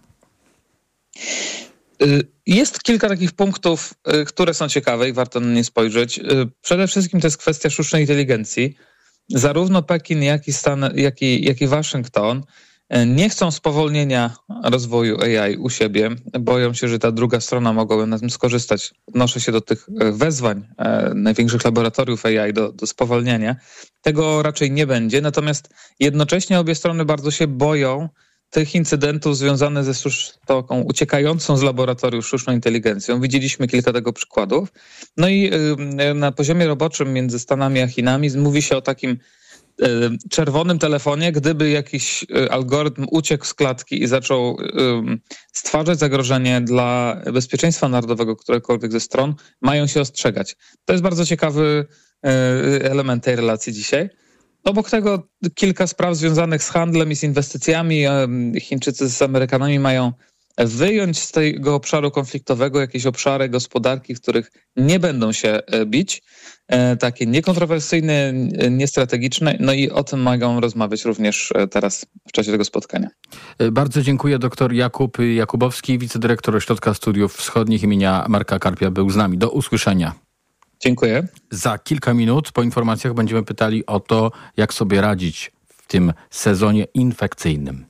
Jest kilka takich punktów, które są ciekawe i warto na nie spojrzeć. Przede wszystkim to jest kwestia sztucznej inteligencji. Zarówno Pekin, jak i Waszyngton nie chcą spowolnienia rozwoju AI u siebie. Boją się, że ta druga strona mogłaby na tym skorzystać. Odnoszę się do tych wezwań największych laboratoriów AI do spowalniania. Tego raczej nie będzie. Natomiast jednocześnie obie strony bardzo się boją tych incydentów związanych ze taką uciekającą z laboratoriów sztuczną inteligencją. Widzieliśmy kilka tego przykładów. No i na poziomie roboczym między Stanami a Chinami mówi się o takim czerwonym telefonie, gdyby jakiś algorytm uciekł z klatki i zaczął stwarzać zagrożenie dla bezpieczeństwa narodowego którekolwiek ze stron, mają się ostrzegać. To jest bardzo ciekawy element tej relacji dzisiaj. Obok tego kilka spraw związanych z handlem i z inwestycjami. Chińczycy z Amerykanami mają wyjąć z tego obszaru konfliktowego jakieś obszary gospodarki, w których nie będą się bić, takie niekontrowersyjne, niestrategiczne, no i o tym mogą rozmawiać również teraz w czasie tego spotkania. Bardzo dziękuję. Dr Jakub Jakubowski, wicedyrektor Ośrodka Studiów Wschodnich imienia Marka Karpia był z nami. Do usłyszenia. Dziękuję. Za kilka minut po informacjach będziemy pytali o to, jak sobie radzić w tym sezonie infekcyjnym.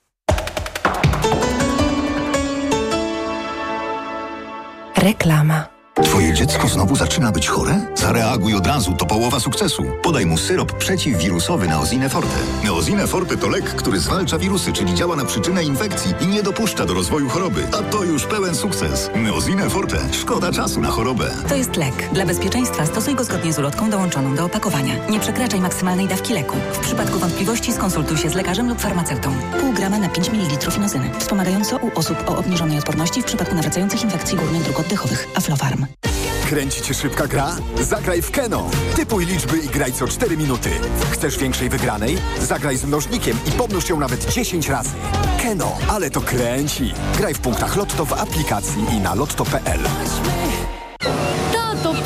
Reklama. Twoje dziecko znowu zaczyna być chore? Zareaguj od razu, to połowa sukcesu. Podaj mu syrop przeciwwirusowy Neosine Forte. Neosine Forte to lek, który zwalcza wirusy, czyli działa na przyczynę infekcji i nie dopuszcza do rozwoju choroby. A to już pełen sukces. Neosine Forte. Szkoda czasu na chorobę. To jest lek. Dla bezpieczeństwa stosuj go zgodnie z ulotką dołączoną do opakowania. Nie przekraczaj maksymalnej dawki leku. W przypadku wątpliwości skonsultuj się z lekarzem lub farmaceutą. Pół grama na 5 ml inozyny. Wspomagająco u osób o obniżonej odporności w przypadku nawracających infekcji górnych dróg oddechowych. Aflofarm. Kręci cię szybka gra? Zagraj w Keno. Typuj liczby i graj co 4 minuty. Chcesz większej wygranej? Zagraj z mnożnikiem i pomnóż ją nawet 10 razy. Keno, ale to kręci. Graj w punktach Lotto w aplikacji i na lotto.pl. Tato,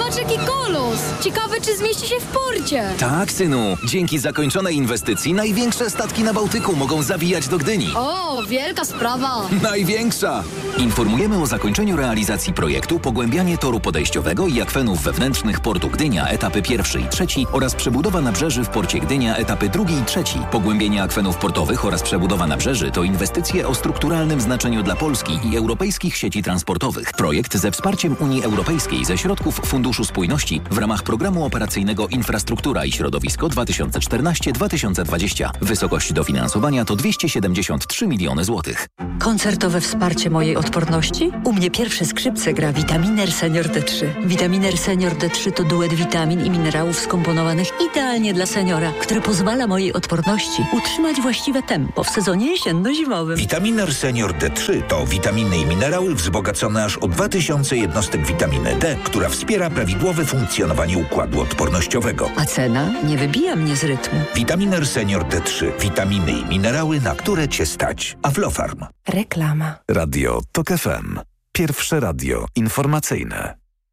Patrz jaki kolos! Ciekawe, czy zmieści się w porcie. Tak, synu. Dzięki zakończonej inwestycji największe statki na Bałtyku mogą zawijać do Gdyni. O, wielka sprawa. Największa! Informujemy o zakończeniu realizacji projektu pogłębianie toru podejściowego i akwenów wewnętrznych portu Gdynia etapy 1 i 3 oraz przebudowa nabrzeży w porcie Gdynia etapy 2 i 3. Pogłębienie akwenów portowych oraz przebudowa nabrzeży to inwestycje o strukturalnym znaczeniu dla Polski i europejskich sieci transportowych. Projekt ze wsparciem Unii Europejskiej ze środków Funduszu Spójności w ramach Programu Operacyjnego Infrastruktura i Środowisko 2014-2020. Wysokość dofinansowania to 273 miliony złotych. Koncertowe wsparcie mojej odporności? U mnie pierwsze skrzypce gra Vitaminer Senior D3. Vitaminer Senior D3 to duet witamin i minerałów skomponowanych idealnie dla seniora, który pozwala mojej odporności utrzymać właściwe tempo w sezonie jesienno-zimowym. Vitaminer Senior D3 to witaminy i minerały wzbogacone aż o 2000 jednostek witaminy D, która wspiera prawidłowe funkcjonowanie układu odpornościowego. A cena nie wybija mnie z rytmu. Vitaminer Senior D3. Witaminy i minerały, na które Cię stać. Aflofarm. Reklama. Radio TOK FM. Pierwsze radio informacyjne.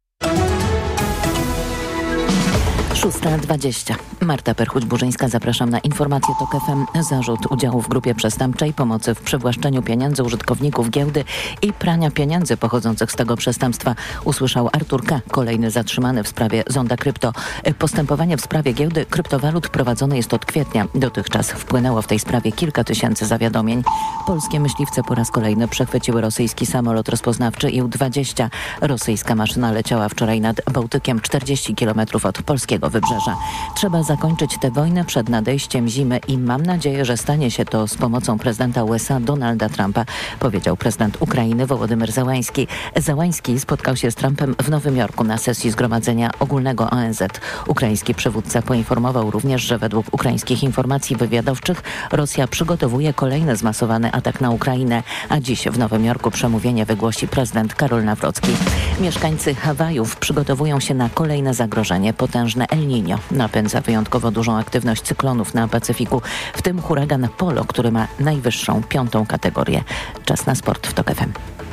6:20. Marta Perchuć-Burzyńska, zapraszam na informację TOK FM. Zarzut udziału w grupie przestępczej, pomocy w przywłaszczeniu pieniędzy użytkowników giełdy i prania pieniędzy pochodzących z tego przestępstwa usłyszał Artur K., kolejny zatrzymany w sprawie Zonda Krypto. Postępowanie w sprawie giełdy kryptowalut prowadzone jest od kwietnia. Dotychczas wpłynęło w tej sprawie kilka tysięcy zawiadomień. Polskie myśliwce po raz kolejny przechwyciły rosyjski samolot rozpoznawczy IL-20. Rosyjska maszyna leciała wczoraj nad Bałtykiem 40 km od polskiego wybrzeża. Trzeba zakończyć tę wojnę przed nadejściem zimy i mam nadzieję, że stanie się to z pomocą prezydenta USA Donalda Trumpa, powiedział prezydent Ukrainy Wołodymyr Zełański. Zełański spotkał się z Trumpem w Nowym Jorku na sesji Zgromadzenia Ogólnego ONZ. Ukraiński przywódca poinformował również, że według ukraińskich informacji wywiadowczych Rosja przygotowuje kolejny zmasowany atak na Ukrainę, a dziś w Nowym Jorku przemówienie wygłosi prezydent Karol Nawrocki. Mieszkańcy Hawajów przygotowują się na kolejne zagrożenie. Potężne El Niño napędza wyjątkowo dużą aktywność cyklonów na Pacyfiku, w tym huragan Polo, który ma najwyższą 5. kategorię. Czas na sport w TOK FM.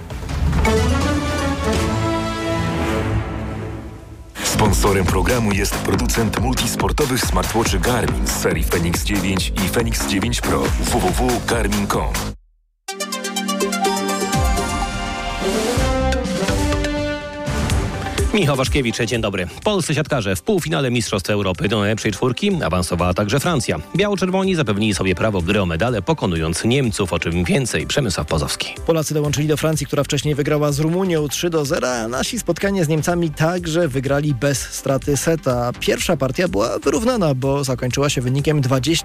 Sponsorem programu jest producent multisportowych smartwatchy Garmin z serii Fenix 9 i Fenix 9 Pro. www.garmin.com. Michał Waszkiewicz, dzień dobry. Polscy siatkarze w półfinale Mistrzostw Europy do najlepszej czwórki awansowała także Francja. Biało-czerwoni zapewnili sobie prawo gry o medale, pokonując Niemców, o czym więcej Przemysław Pozowski. Polacy dołączyli do Francji, która wcześniej wygrała z Rumunią 3-0, a nasi spotkanie z Niemcami także wygrali bez straty seta. Pierwsza partia była wyrównana, bo zakończyła się wynikiem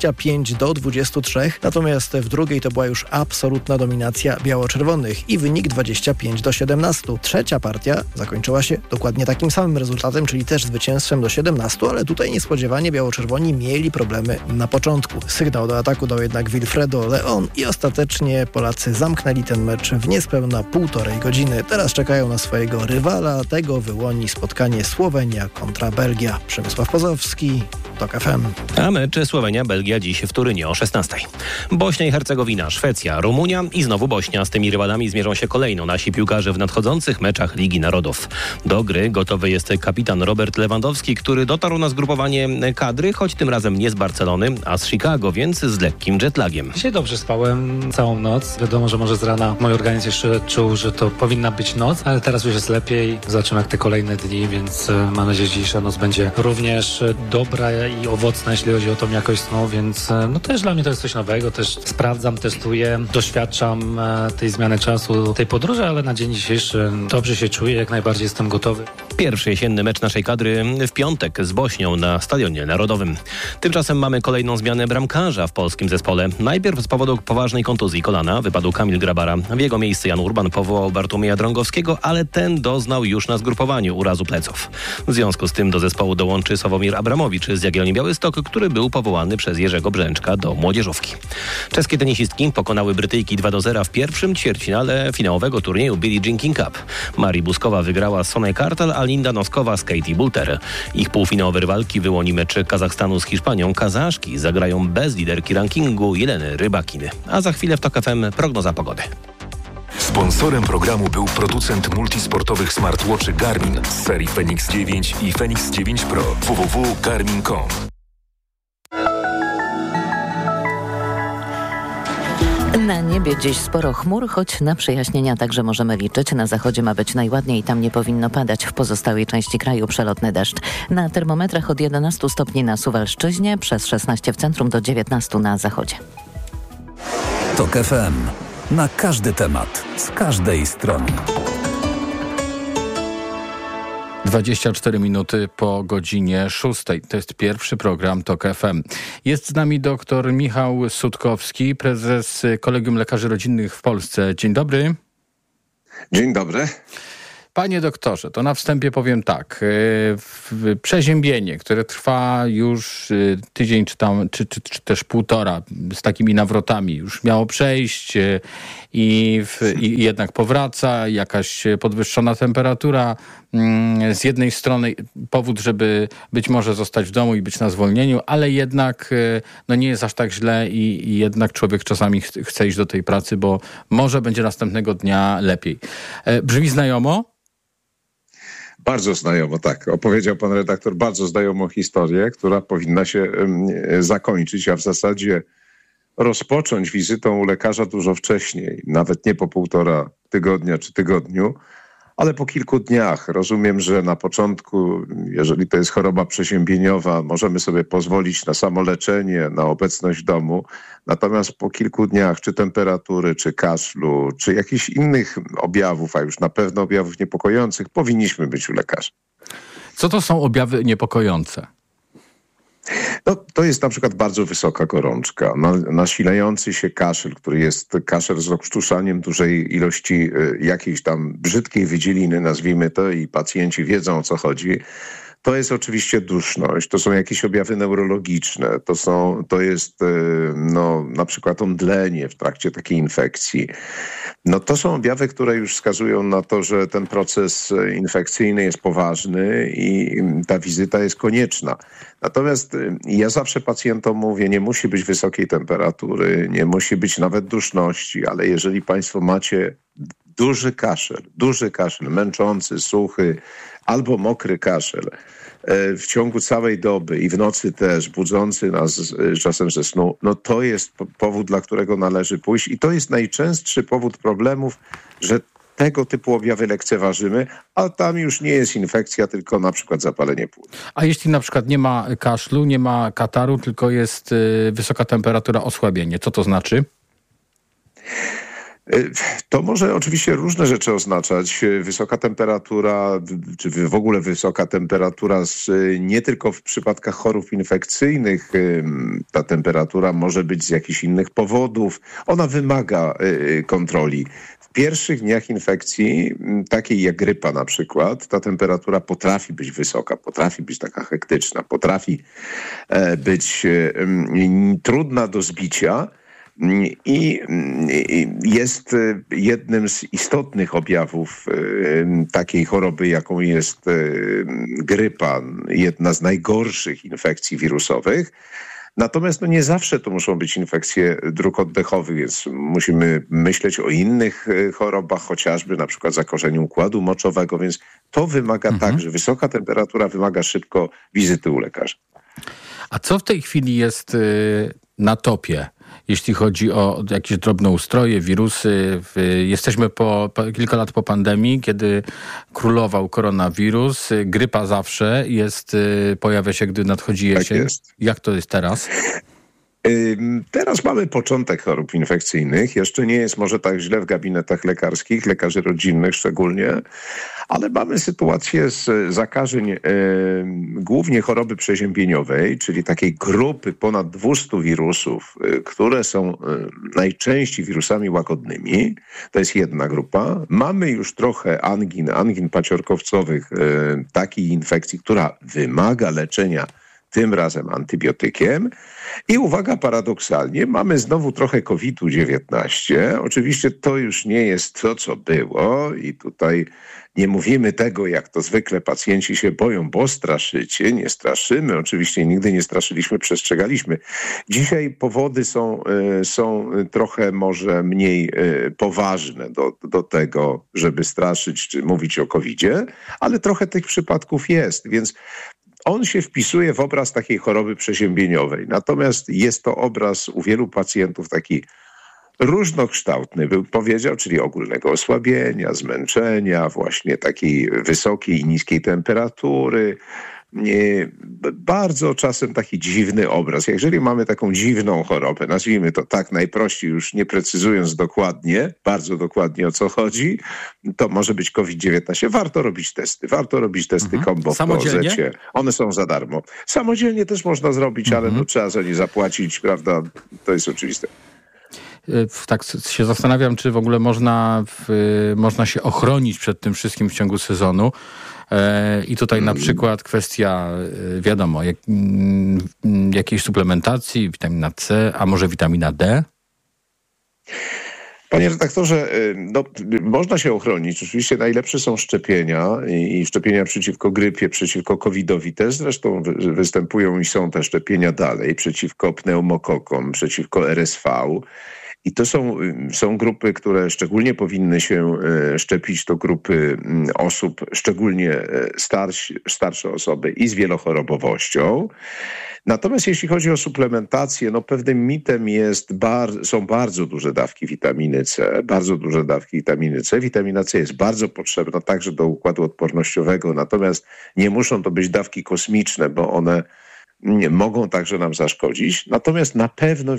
25-23, natomiast w drugiej to była już absolutna dominacja biało-czerwonych i wynik 25-17. Trzecia partia zakończyła się dokładnie takim samym rezultatem, czyli też zwycięstwem do 17, ale tutaj niespodziewanie biało-czerwoni mieli problemy na początku. Sygnał do ataku dał jednak Wilfredo Leon i ostatecznie Polacy zamknęli ten mecz w niespełna 1,5 godziny. Teraz czekają na swojego rywala, tego wyłoni spotkanie Słowenia kontra Belgia. Przemysław Pozowski, TOK FM. A mecz Słowenia-Belgia dziś w Turynie o 16. Bośnia i Hercegowina, Szwecja, Rumunia i znowu Bośnia. Z tymi rywalami zmierzą się kolejno nasi piłkarze w nadchodzących meczach Ligi Narodów. Do gry gotowy jest kapitan Robert Lewandowski, który dotarł na zgrupowanie kadry, choć tym razem nie z Barcelony, a z Chicago, więc z lekkim jetlagiem. Dzisiaj dobrze spałem całą noc. Wiadomo, że może z rana mój organizm jeszcze czuł, że to powinna być noc, ale teraz już jest lepiej. Zobaczymy jak te kolejne dni, więc mam nadzieję, że dzisiejsza noc będzie również dobra i owocna, jeśli chodzi o tą jakość snu, więc no też dla mnie to jest coś nowego. Też sprawdzam, testuję, doświadczam tej zmiany czasu, tej podróży, ale na dzień dzisiejszy dobrze się czuję, jak najbardziej jestem gotowy. Pierwszy jesienny mecz naszej kadry w piątek z Bośnią na Stadionie Narodowym. Tymczasem mamy kolejną zmianę bramkarza w polskim zespole. Najpierw z powodu poważnej kontuzji kolana wypadł Kamil Grabara. W jego miejsce Jan Urban powołał Bartłomieja Drągowskiego, ale ten doznał już na zgrupowaniu urazu pleców. W związku z tym do zespołu dołączy Sławomir Abramowicz z Jagiellonii Białystok, który był powołany przez Jerzego Brzęczka do młodzieżówki. Czeskie tenisistki pokonały Brytyjki 2-0 w pierwszym ćwierćfinale finałowego turnieju Billie Jean King Cup. Marii Buskowa wygrała z Sonej Kartal, a Linda Noskowa z Katie Bulter. Ich półfinałowe rywalki wyłoni mecz Kazachstanu z Hiszpanią. Kazaszki zagrają bez liderki rankingu Jeleny Rybakiny. A za chwilę w TOK FM prognoza pogody. Sponsorem programu był producent multisportowych smartwatchy Garmin z serii Fenix 9 i Fenix 9 Pro. www.garmin.com. Na niebie dziś sporo chmur, choć na przejaśnienia także możemy liczyć. Na zachodzie ma być najładniej, tam nie powinno padać. W pozostałej części kraju przelotny deszcz. Na termometrach od 11 stopni na Suwalszczyźnie, przez 16 w centrum do 19 na zachodzie. TOK FM. Na każdy temat, z każdej strony. 24 minuty po godzinie 6. To jest pierwszy program TOK FM. Jest z nami dr Michał Sutkowski, prezes Kolegium Lekarzy Rodzinnych w Polsce. Dzień dobry. Dzień dobry. Panie doktorze, to na wstępie powiem tak. Przeziębienie, które trwa już tydzień czy też półtora, z takimi nawrotami, już miało przejść i jednak powraca, jakaś podwyższona temperatura. Z jednej strony powód, żeby być może zostać w domu i być na zwolnieniu, ale jednak nie jest aż tak źle i jednak człowiek czasami chce iść do tej pracy, bo może będzie następnego dnia lepiej. Brzmi znajomo? Bardzo znajomo, tak. Opowiedział pan redaktor bardzo znajomą historię, która powinna się zakończyć, a w zasadzie rozpocząć wizytą u lekarza dużo wcześniej, nawet nie po 1,5 tygodnia czy tygodniu, ale po kilku dniach. Rozumiem, że na początku, jeżeli to jest choroba przeziębieniowa, możemy sobie pozwolić na samoleczenie, na obecność w domu. Natomiast po kilku dniach, czy temperatury, czy kaszlu, czy jakichś innych objawów, a już na pewno objawów niepokojących, powinniśmy być u lekarza. Co to są objawy niepokojące? No, to jest na przykład bardzo wysoka gorączka, nasilający się kaszel, który jest kaszel z rozkrztuszaniem dużej ilości jakiejś tam brzydkiej wydzieliny, nazwijmy to, i pacjenci wiedzą, o co chodzi. To jest oczywiście duszność, to są jakieś objawy neurologiczne, to jest na przykład omdlenie w trakcie takiej infekcji. No to są objawy, które już wskazują na to, że ten proces infekcyjny jest poważny i ta wizyta jest konieczna. Natomiast ja zawsze pacjentom mówię, nie musi być wysokiej temperatury, nie musi być nawet duszności, ale jeżeli państwo macie duży kaszel, męczący, suchy albo mokry kaszel w ciągu całej doby i w nocy też, budzący nas czasem ze snu, no to jest powód, dla którego należy pójść i to jest najczęstszy powód problemów, że tego typu objawy lekceważymy, a tam już nie jest infekcja, tylko na przykład zapalenie płuc. A jeśli na przykład nie ma kaszlu, nie ma kataru, tylko jest wysoka temperatura, osłabienie, co to znaczy? To może oczywiście różne rzeczy oznaczać. Wysoka temperatura, czy w ogóle wysoka temperatura nie tylko w przypadkach chorób infekcyjnych. Ta temperatura może być z jakichś innych powodów. Ona wymaga kontroli. W pierwszych dniach infekcji, takiej jak grypa na przykład, ta temperatura potrafi być wysoka, potrafi być taka hektyczna, potrafi być trudna do zbicia. I jest jednym z istotnych objawów takiej choroby, jaką jest grypa, jedna z najgorszych infekcji wirusowych. Natomiast nie zawsze to muszą być infekcje dróg oddechowych, więc musimy myśleć o innych chorobach, chociażby na przykład zakorzeniu układu moczowego, więc to wymaga także, wysoka temperatura wymaga szybko wizyty u lekarza. A co w tej chwili jest na topie? Jeśli chodzi o jakieś drobnoustroje, wirusy, jesteśmy kilka lat po pandemii, kiedy królował koronawirus. Grypa zawsze pojawia się, gdy nadchodzi jesień. Tak jest. Jak to jest teraz? Teraz mamy początek chorób infekcyjnych. Jeszcze nie jest może tak źle w gabinetach lekarskich, lekarzy rodzinnych szczególnie, ale mamy sytuację z zakażeń głównie choroby przeziębieniowej, czyli takiej grupy ponad 200 wirusów, które są najczęściej wirusami łagodnymi. To jest jedna grupa. Mamy już trochę angin paciorkowcowych, takiej infekcji, która wymaga leczenia tym razem antybiotykiem. I uwaga, paradoksalnie, mamy znowu trochę COVID-19. Oczywiście to już nie jest to, co było i tutaj nie mówimy tego, jak to zwykle pacjenci się boją, bo straszycie. Nie straszymy. Oczywiście nigdy nie straszyliśmy, przestrzegaliśmy. Dzisiaj powody są trochę może mniej poważne do tego, żeby straszyć czy mówić o COVID-zie, ale trochę tych przypadków jest, więc on się wpisuje w obraz takiej choroby przeziębieniowej. Natomiast jest to obraz u wielu pacjentów taki różnokształtny, bym powiedział, czyli ogólnego osłabienia, zmęczenia, właśnie takiej wysokiej i niskiej temperatury. Bardzo czasem taki dziwny obraz. Jeżeli mamy taką dziwną chorobę, nazwijmy to tak najprościej, już nie precyzując dokładnie, bardzo dokładnie o co chodzi, to może być COVID-19. Warto robić testy kombo w POZ-cie. One są za darmo. Samodzielnie też można zrobić, ale trzeba za nie zapłacić, prawda? To jest oczywiste. Tak się zastanawiam, czy w ogóle można się ochronić przed tym wszystkim w ciągu sezonu. I tutaj na przykład kwestia, wiadomo, jakiejś suplementacji, witamina C, a może witamina D? Panie redaktorze, można się ochronić. Oczywiście najlepsze są szczepienia i szczepienia przeciwko grypie, przeciwko COVID-owi też. Zresztą występują i są te szczepienia dalej przeciwko pneumokokom, przeciwko RSV. I to są grupy, które szczególnie powinny się szczepić. To grupy osób, szczególnie starsze osoby i z wielochorobowością. Natomiast jeśli chodzi o suplementację, pewnym mitem są bardzo duże dawki witaminy C, Witamina C jest bardzo potrzebna także do układu odpornościowego, natomiast nie muszą to być dawki kosmiczne, bo one mogą także nam zaszkodzić. Natomiast na pewno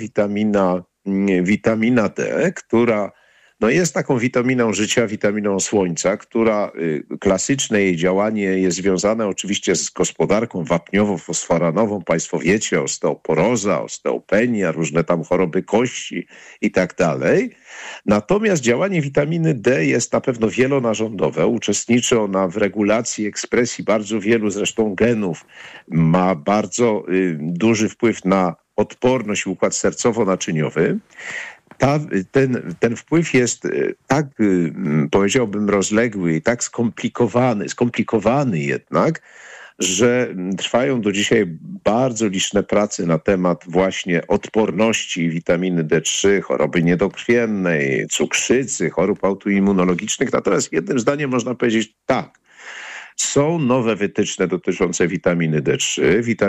witamina D, która jest taką witaminą życia, witaminą słońca, która klasyczne jej działanie jest związane oczywiście z gospodarką wapniowo-fosforanową. Państwo wiecie, osteoporoza, osteopenia, różne tam choroby kości i tak dalej. Natomiast działanie witaminy D jest na pewno wielonarządowe. Uczestniczy ona w regulacji ekspresji bardzo wielu zresztą genów. Ma bardzo duży wpływ na odporność i układ sercowo-naczyniowy. Ten wpływ jest tak, powiedziałbym, rozległy i tak skomplikowany jednak, że trwają do dzisiaj bardzo liczne prace na temat właśnie odporności witaminy D3, choroby niedokrwiennej, cukrzycy, chorób autoimmunologicznych. Natomiast jednym zdaniem można powiedzieć tak. Są nowe wytyczne dotyczące witaminy D3,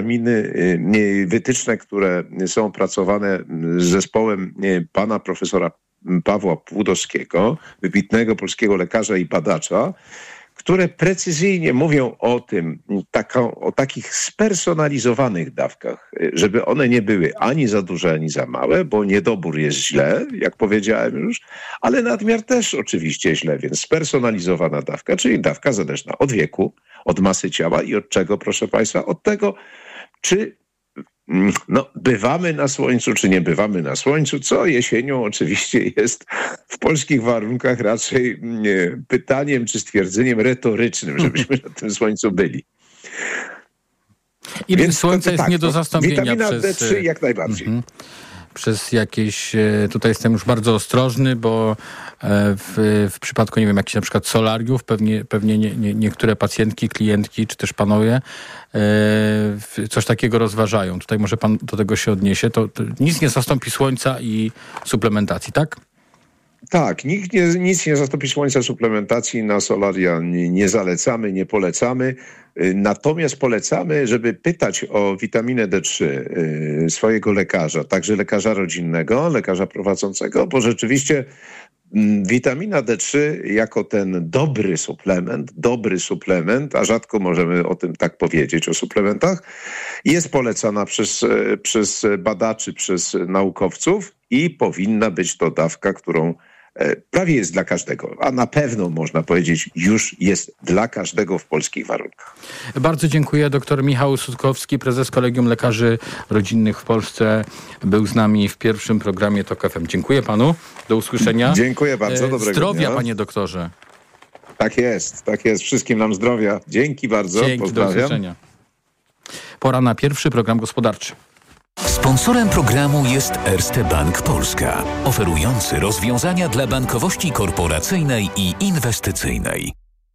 wytyczne, które są opracowane z zespołem pana profesora Pawła Płudowskiego, wybitnego polskiego lekarza i badacza, które precyzyjnie mówią o takich spersonalizowanych dawkach, żeby one nie były ani za duże, ani za małe, bo niedobór jest źle, jak powiedziałem już, ale nadmiar też oczywiście źle, więc spersonalizowana dawka, czyli dawka zależna od wieku, od masy ciała i od czego, proszę państwa? Od tego, czy bywamy na słońcu, czy nie bywamy na słońcu, co jesienią oczywiście jest w polskich warunkach raczej pytaniem czy stwierdzeniem retorycznym, żebyśmy na tym słońcu byli. I więc słońce jest nie do zastąpienia witamina D3 jak najbardziej. Przez jakieś... Tutaj jestem już bardzo ostrożny, bo w przypadku, nie wiem, jakichś na przykład solariów, pewnie niektóre pacjentki, klientki, czy też panowie coś takiego rozważają. Tutaj może pan do tego się odniesie. To nic nie zastąpi słońca i suplementacji, tak? Tak, nic nie zastąpi słońca, suplementacji, na solaria nie zalecamy, nie polecamy. Natomiast polecamy, żeby pytać o witaminę D3 swojego lekarza, także lekarza rodzinnego, lekarza prowadzącego, bo rzeczywiście witamina D3 jako ten dobry suplement, a rzadko możemy o tym tak powiedzieć, o suplementach, jest polecana przez badaczy, przez naukowców i powinna być to dawka, którą prawie jest dla każdego, a na pewno można powiedzieć już jest dla każdego w polskich warunkach. Bardzo dziękuję. Doktor Michał Sutkowski, prezes Kolegium Lekarzy Rodzinnych w Polsce, był z nami w pierwszym programie TOK FM. Dziękuję panu. Do usłyszenia. Dziękuję bardzo. Dobrego zdrowia, dnia. Panie doktorze. Tak jest. Wszystkim nam zdrowia. Dzięki bardzo. Dzięki, pozdrawiam. do usłyszenia. Pora na pierwszy program gospodarczy. Sponsorem programu jest Erste Bank Polska, oferujący rozwiązania dla bankowości korporacyjnej i inwestycyjnej.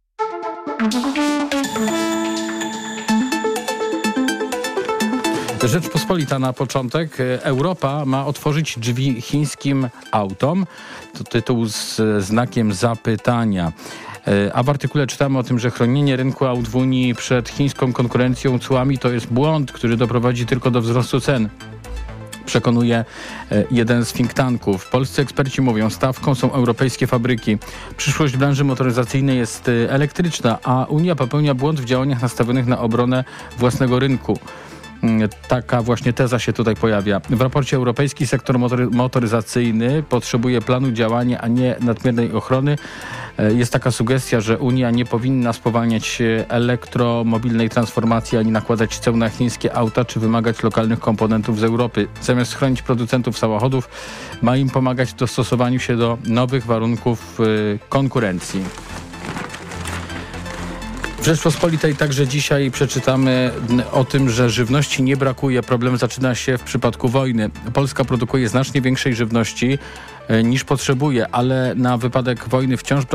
Rzeczpospolita na początek. Europa ma otworzyć drzwi chińskim autom. To tytuł z znakiem zapytania. A w artykule czytamy o tym, że chronienie rynku aut w Unii przed chińską konkurencją cłami to jest błąd, który doprowadzi tylko do wzrostu cen. Przekonuje jeden z think tanków. Polscy eksperci mówią, stawką są europejskie fabryki. Przyszłość branży motoryzacyjnej jest elektryczna, a Unia popełnia błąd w działaniach nastawionych na obronę własnego rynku. Taka właśnie teza się tutaj pojawia. W raporcie europejski sektor motoryzacyjny potrzebuje planu działania, a nie nadmiernej ochrony. Jest taka sugestia, że Unia nie powinna spowalniać elektromobilnej transformacji, ani nakładać ceł na chińskie auta, czy wymagać lokalnych komponentów z Europy. Zamiast chronić producentów samochodów, ma im pomagać w dostosowaniu się do nowych warunków konkurencji. W Rzeczpospolitej także dzisiaj przeczytamy o tym, że żywności nie brakuje. Problem zaczyna się w przypadku wojny. Polska produkuje znacznie większej żywności niż potrzebuje, ale na wypadek wojny wciąż